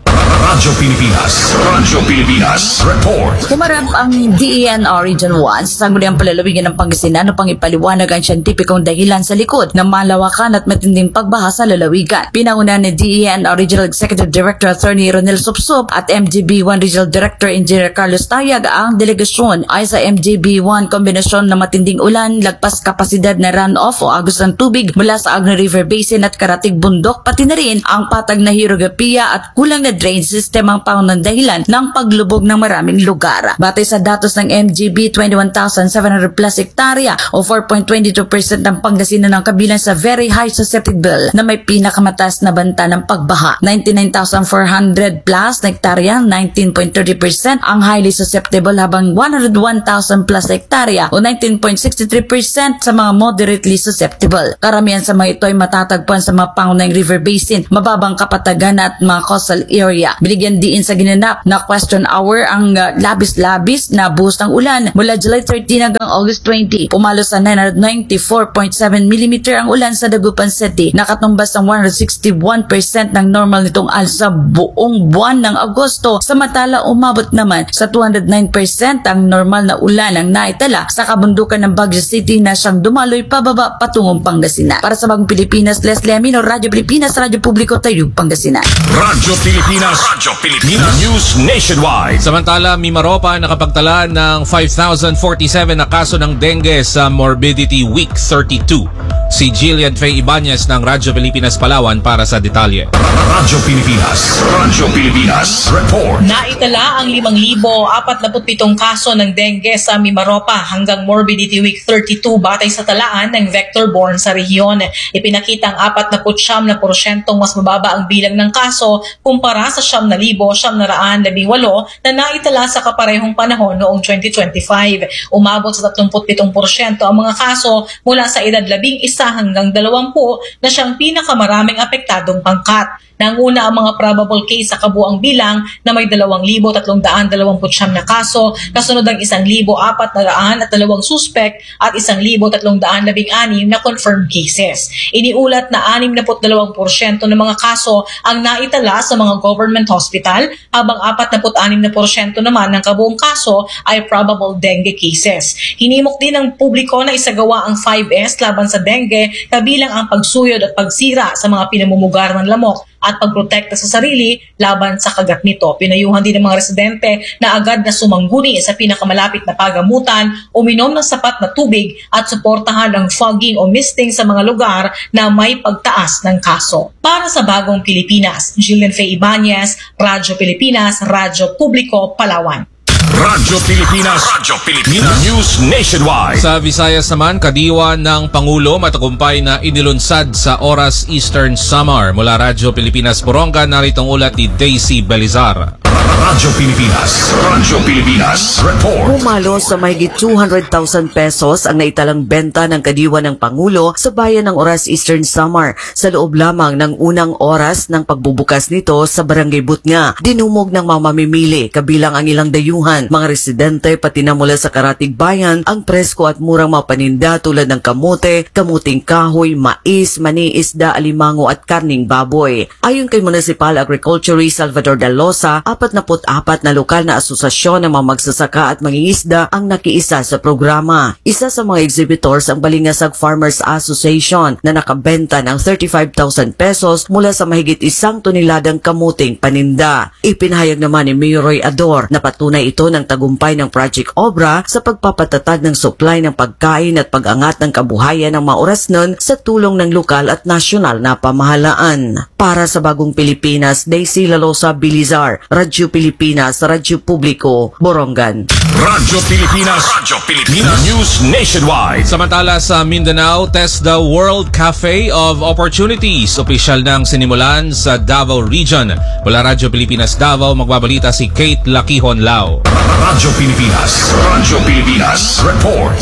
[SPEAKER 3] Radyo Pilipinas. Radyo Pilipinas. Report.
[SPEAKER 5] Humarap ang D E N R Region one sa sangguniang palalawigan ng Pangasinan upang ipaliwanag ang siyentipikong dahilan sa likod ng malawakan at matinding pagbaha sa lalawigan. Pinanguna ni D E N R Regional Executive Director Attorney Ronel Supsup at M G B one Regional Director Engineer Carlos Tayag ang delegasyon ay sa M G B one kombinasyon ng matinding ulan, lagpas kapasidad na runoff o agos ng tubig mula sa Agno River Basin at karatig bundok, pati na rin ang patag na hidrograpiya at kulang na drainage system ang pangunang dahilan ng paglubog ng maraming lugar. Batay sa datos ng M G B, twenty-one thousand seven hundred plus hektarya o four point two two percent ng Pangasinan ng kabilang sa very high susceptible na may pinakamataas na banta ng pagbaha. ninety-nine thousand four hundred plus na hektarya, nineteen point three zero percent ang highly susceptible, habang one hundred one thousand plus hektarya o nineteen point six three percent sa mga moderately susceptible. Karamihan sa mga ito ay matatagpuan sa mga pangunahing river basin, mababang kapatagan at mga coastal area. Binigyan diin sa ginanap na question hour ang uh, labis-labis na buhos ng ulan mula July thirteen hanggang August twenty. Pumalo sa nine hundred ninety-four point seven millimeter ang ulan sa Dagupan City, nakatumbas ng one hundred sixty-one percent ng normal nitong al sa buong buwan ng Agosto. Samantala, umabot naman sa two hundred nine percent ang normal na ulan ang naitala sa kabundukan ng Baguio City na siyang dumaloy pababa patungong Pangasinan. Para sa Bagong Pilipinas, Leslie Amino, Radyo Pilipinas, Radyo Publiko, Tayug, Pangasinan.
[SPEAKER 3] Radyo Pilipinas. Radyo Pilipinas. News Nationwide.
[SPEAKER 1] Samantala, Mimaropa nakapagtala ng five thousand forty-seven na kaso ng dengue sa Morbidity Week thirty-two. Si Jillian Faye Ibanez ng Radyo Pilipinas Palawan para sa detalye.
[SPEAKER 3] Radyo Pilipinas. Radyo Pilipinas. Report.
[SPEAKER 6] Naitala ang five thousand forty-seven kaso ng dengue sa Mimaropa hanggang Morbidity Week thirty-two batay sa talaan ng vector-borne sa rehiyon. Ipinakita ang forty-nine na porsyentong mas mababa ang bilang ng kaso kumpara sa nine thousand nine hundred eighteen na naitala sa kaparehong panahon noong twenty twenty-five. Umabot sa thirty-seven porsyento ang mga kaso mula sa edad labing isa hanggang dalawampu na siyang pinakamaraming apektadong pangkat. Nanguna ang mga probable case sa kabuang bilang na may two thousand three hundred twenty-nine na kaso, kasunod ang one thousand four hundred two suspect at one thousand three hundred sixteen na confirmed cases. Iniulat na sixty-two porsyento ng mga kaso ang naitala sa mga government hospital, habang forty-six porsyento naman ng kabuong kaso ay probable dengue cases. Hinimok din ng publiko na isagawa ang five S laban sa dengue, kabilang ang pagsuyod at pagsira sa mga pinamumugar ng lamok at pagprotekta sa sarili laban sa kagat nito. Pinayuhan din ng mga residente na agad na sumangguni sa pinakamalapit na pagamutan, uminom ng sapat na tubig at suportahan ang fogging o misting sa mga lugar na may pagtaas ng kaso. Para sa Bagong Pilipinas, Jillian Faye Ibanez, Radyo Pilipinas, Radyo Publiko, Palawan.
[SPEAKER 3] Radyo Pilipinas. Radyo Pilipinas. News Nationwide.
[SPEAKER 1] Sa Visayas naman, kadiwa ng Pangulo matagumpay na inilunsad sa Oras Eastern Samar. Mula Radyo Pilipinas Boronga, narito ang ulat ni Daisy Belizar.
[SPEAKER 3] Radyo Pilipinas. Radyo Pilipinas. Report.
[SPEAKER 8] Pumalo sa mahigit two hundred thousand pesos ang naitalang benta ng kadiwa ng Pangulo sa bayan ng Oras Eastern Samar sa loob lamang ng unang oras ng pagbubukas nito sa Barangay Butnga. Dinumog ng mamamimili, kabilang ang ilang dayuhan, mga residente pati na mula sa Karatig Bayan, ang presko at murang mga paninda tulad ng kamote, kamuting kahoy, mais, mani, isda, alimango at karning baboy. Ayon kay Municipal Agriculturist Salvador Dalosa, forty-four na lokal na asosasyon ng mga magsasaka at mangingisda ang nakiisa sa programa. Isa sa mga exhibitors ang Balingasag Farmers Association na nakabenta ng thirty-five thousand pesos mula sa mahigit isang toneladang kamuting paninda. Ipinahayag naman ni Mayor Roy Ador na patunay ito ng tagumpay ng Project Obra sa pagpapatatag ng supply ng pagkain at pag-angat ng kabuhayan ng mga orasnon sa tulong ng lokal at nasyonal na pamahalaan. Para sa Bagong Pilipinas, Daisy Lalosa Bilizar, Radyo Pilipinas, Radyo Publiko, Borongan.
[SPEAKER 3] Radyo Pilipinas. Radyo Pilipinas. News Nationwide.
[SPEAKER 1] Samantala sa Mindanao, test the World Cafe of Opportunities. Opisyal ng sinimulan sa Davao Region. Mula Radyo Pilipinas Davao, magbabalita si Kate Lakihon Lao.
[SPEAKER 3] Radyo Pilipinas. Radyo Pilipinas. Report.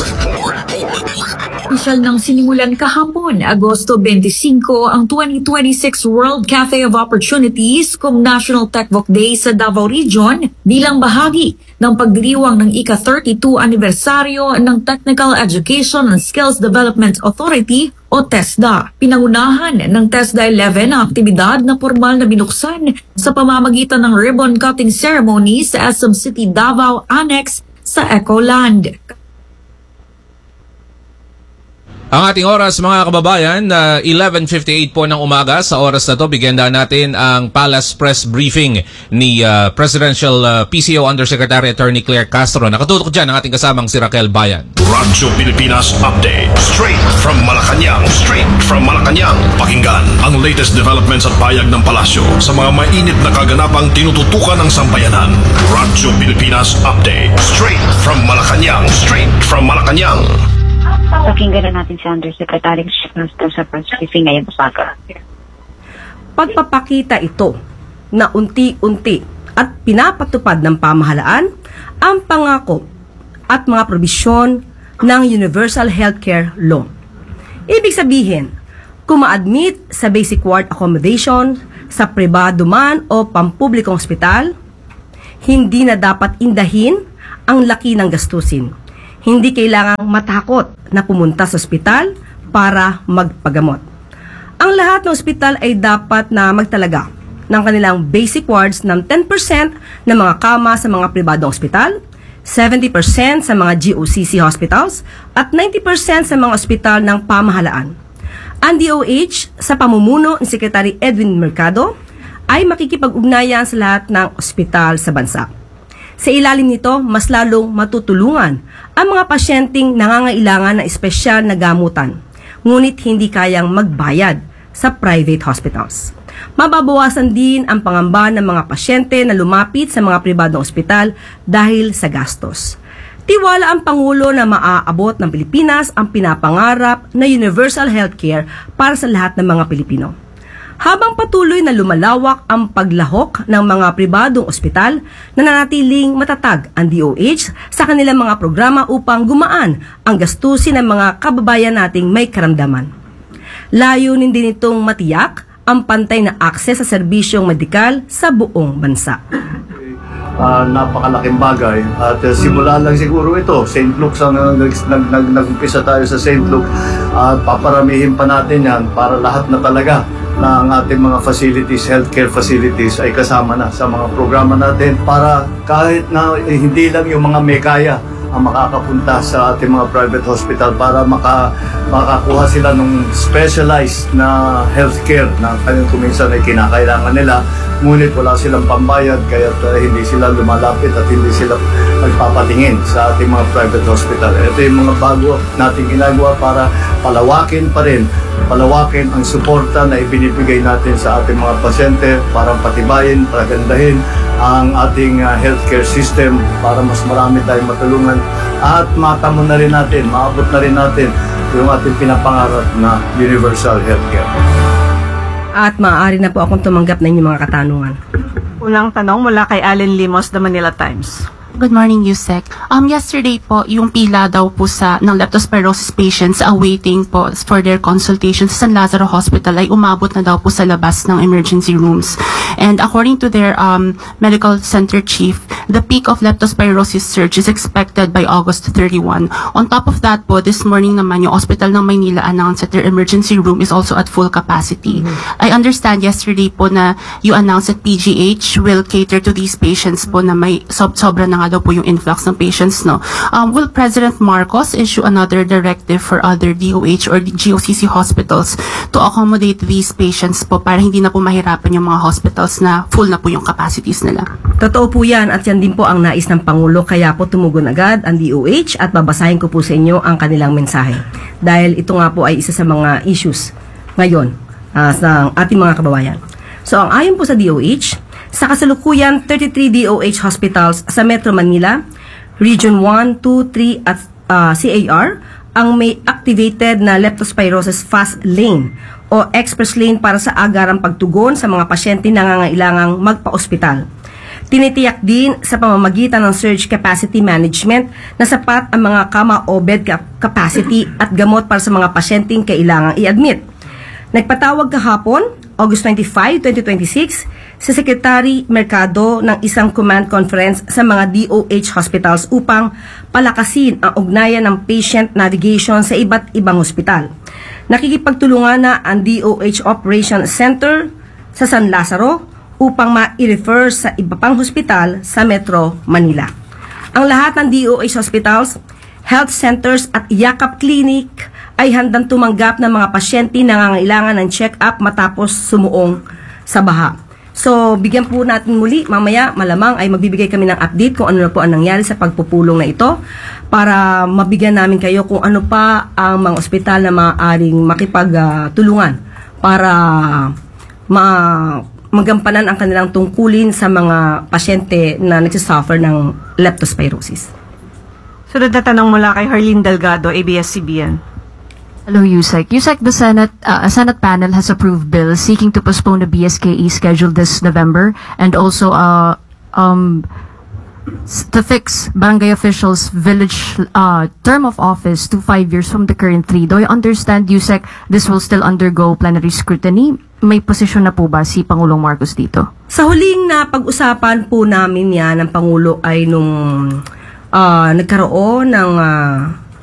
[SPEAKER 24] Opisyal ng sinimulan kahapon, Agosto twenty-five, ang twenty twenty-six World Cafe of Opportunities kung National Techbook Day sa Davao Region bilang bahagi ng pagdiriwang ng ika thirty-two anibersaryo ng Technical Education and Skills Development Authority o o TESDA. Pinangunahan ng TESDA eleven ang aktibidad na formal na binuksan sa pamamagitan ng ribbon cutting ceremony sa S M City Davao Annex sa Ecoland.
[SPEAKER 1] Ang ating oras mga kababayan, uh, eleven fifty-eight po ng umaga. Sa oras na to, bigyan na natin ang Palace Press Briefing ni uh, Presidential uh, P C O Undersecretary Attorney Claire Castro. Nakatutok dyan ang ating kasamang si Raquel Bayan.
[SPEAKER 3] Radyo Pilipinas Update. Straight from Malacanang. Straight from Malacanang. Pakinggan ang latest developments at payag ng palasyo sa mga mainit na kaganapang tinututukan ng sambayanan. Radyo Pilipinas Update. Straight from Malacanang. Straight from Malacanang.
[SPEAKER 7] Pakinggan na natin si Undersecretary Castro sa press briefing ngayong umaga.
[SPEAKER 10] Pagpapakita ito na unti-unti at pinapatupad ng pamahalaan ang pangako at mga probisyon ng Universal Healthcare Law. Ibig sabihin, kung ma-admit sa basic ward accommodation, sa pribado man o pampublikong ospital, hindi na dapat indahin ang laki ng gastusin. Hindi kailangang matakot na pumunta sa ospital para magpagamot. Ang lahat ng ospital ay dapat na magtalaga ng kanilang basic wards ng ten percent ng mga kama sa mga pribadong ospital, seventy percent sa mga G O C C hospitals, at ninety percent sa mga ospital ng pamahalaan. Ang D O H sa pamumuno ni Secretary Edwin Mercado ay makikipag-ugnayan sa lahat ng ospital sa bansa. Sa ilalim nito, mas lalong matutulungan ang mga pasyenteng nangangailangan ng espesyal na gamutan, ngunit hindi kayang magbayad sa private hospitals. Mababawasan din ang pangamba ng mga pasyente na lumapit sa mga pribadong ospital dahil sa gastos. Tiwala ang Pangulo na maaabot ng Pilipinas ang pinapangarap na universal healthcare para sa lahat ng mga Pilipino. Habang patuloy na lumalawak ang paglahok ng mga pribadong ospital, nananatiling matatag ang D O H sa kanilang mga programa upang gumaan ang gastusin ng mga kababayan nating may karamdaman. Layunin din itong matiyak ang pantay na akses sa serbisyong medikal sa buong bansa.
[SPEAKER 4] Uh, napakalaking bagay at uh, simula lang siguro ito Saint Luke's ang uh, nag, nag, nag, nag-umpisa tayo sa Saint Luke at uh, paparamihin pa natin yan para lahat na talaga na ang ating mga facilities, healthcare facilities ay kasama na sa mga programa natin para kahit na eh, hindi lang yung mga may kaya ang makakapunta sa ating mga private hospital para maka, makakuha sila ng specialized na healthcare na kanyang kuminsan ay kinakailangan nila, ngunit wala silang pambayad kaya uh, hindi sila lumalapit at hindi sila nagpapatingin sa ating mga private hospital. Ito yung mga bago nating ginagawa para palawakin pa rin palawakin ang suporta na ibinibigay natin sa ating mga pasyente para patibayin, pagandahin ang ating uh, healthcare system para mas marami tayong matulungan at matamo na rin natin, maabot na rin natin yung ating pinapangarap na universal healthcare.
[SPEAKER 10] At maaari na po akong tumanggap na inyong mga katanungan.
[SPEAKER 9] Unang tanong mula kay Allen Limos, The Manila Times.
[SPEAKER 13] Good morning, Yusek. Um, yesterday po, yung pila daw po sa ng leptospirosis patients awaiting po for their consultation sa San Lazaro Hospital ay umabot na daw po sa labas ng emergency rooms. And according to their um, medical center chief, the peak of leptospirosis surge is expected by August thirty-first. On top of that po, this morning naman yung Hospital ng Maynila announced that their emergency room is also at full capacity. Mm-hmm. I understand yesterday po na you announced that P G H will cater to these patients po na may sob sobra na daw po yung influx ng patients, no? Um, will President Marcos issue another directive for other D O H or G O C C hospitals to accommodate these patients po para hindi na po mahirapan yung mga hospitals na full na po yung capacities nila?
[SPEAKER 10] Totoo po yan at yan din po ang nais ng Pangulo kaya po tumugon agad ang D O H at babasahin ko po sa inyo ang kanilang mensahe. Dahil ito nga po ay isa sa mga issues ngayon uh, sa ating mga kababayan. So ang ayon po sa D O H, sa kasalukuyan, thirty-three D O H hospitals sa Metro Manila, Region one, two, three at uh, C A R ang may activated na leptospirosis fast lane o express lane para sa agarang pagtugon sa mga pasyente na nangangailangang magpa-ospital. Tinitiyak din sa pamamagitan ng surge capacity management na sapat ang mga kama o bed capacity at gamot para sa mga pasyenteng kailangang i-admit. Nagpatawag kahapon August twenty-fifth, twenty twenty-six, si Secretary Mercado ng isang command conference sa mga D O H hospitals upang palakasin ang ugnayan ng patient navigation sa iba't ibang ospital. Nakikipagtulungan na ang D O H Operation Center sa San Lazaro upang ma-refer sa iba pang hospital sa Metro Manila. Ang lahat ng D O H hospitals, health centers at Yakap Clinic ay handang tumanggap ng mga pasyente na nangangailangan ng check-up matapos sumuong sa baha. So, bigyan po natin muli, mamaya malamang ay magbibigay kami ng update kung ano na po ang nangyari sa pagpupulong na ito para mabigyan namin kayo kung ano pa ang mga ospital na maaaring makipagtulungan para ma magampanan ang kanilang tungkulin sa mga pasyente na nagsasuffer ng leptospirosis.
[SPEAKER 9] Sunod na tanong mula kay Harleen Delgado, A B S C B N.
[SPEAKER 11] Hello, Yusek. Yusek, the Senate uh, a Senate panel has approved bill seeking to postpone the B S K E schedule this November and also uh, um, s- to fix barangay officials' village uh, term of office to five years from the current three. Do I understand, Yusek, this will still undergo plenary scrutiny? May posisyon na po ba si Pangulong Marcos dito?
[SPEAKER 10] Sa huling na pag-usapan po namin yan ng Pangulo ay nung uh, nagkaroon ng uh,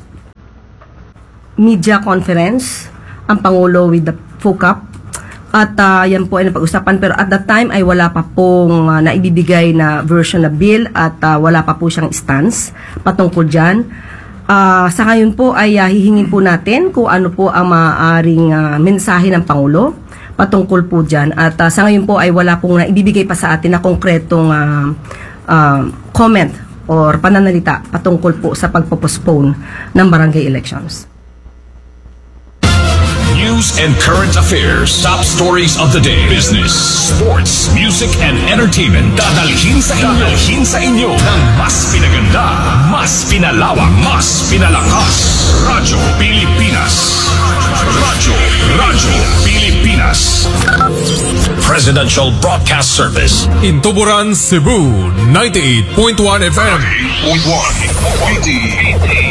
[SPEAKER 10] media conference ang Pangulo with the FOCAP at uh, yan po ay napag-usapan pero at that time ay wala pa pong uh, naibibigay na version na bill at uh, wala pa po siyang stance patungkol dyan. Uh, sa ngayon po ay uh, hihingin po natin kung ano po ang maaaring uh, mensahe ng Pangulo patungkol po dyan at uh, sa ngayon po ay wala pong naibibigay pa sa atin na konkretong uh, uh, comment or pananalita patungkol po sa pagpo-postpone ng barangay elections.
[SPEAKER 3] News and current affairs. Top stories of the day. Business, sports, music, and entertainment. Dadalhin sa inyo. Dadalhin sa inyo ng mas pinaganda, mas pinalawak, mas pinalakas. Radyo Pilipinas. Radyo, Radyo Pilipinas. Presidential Broadcast Service.
[SPEAKER 14] In Tuburan, Cebu, ninety-eight point one F M.
[SPEAKER 3] ninety-eight point one.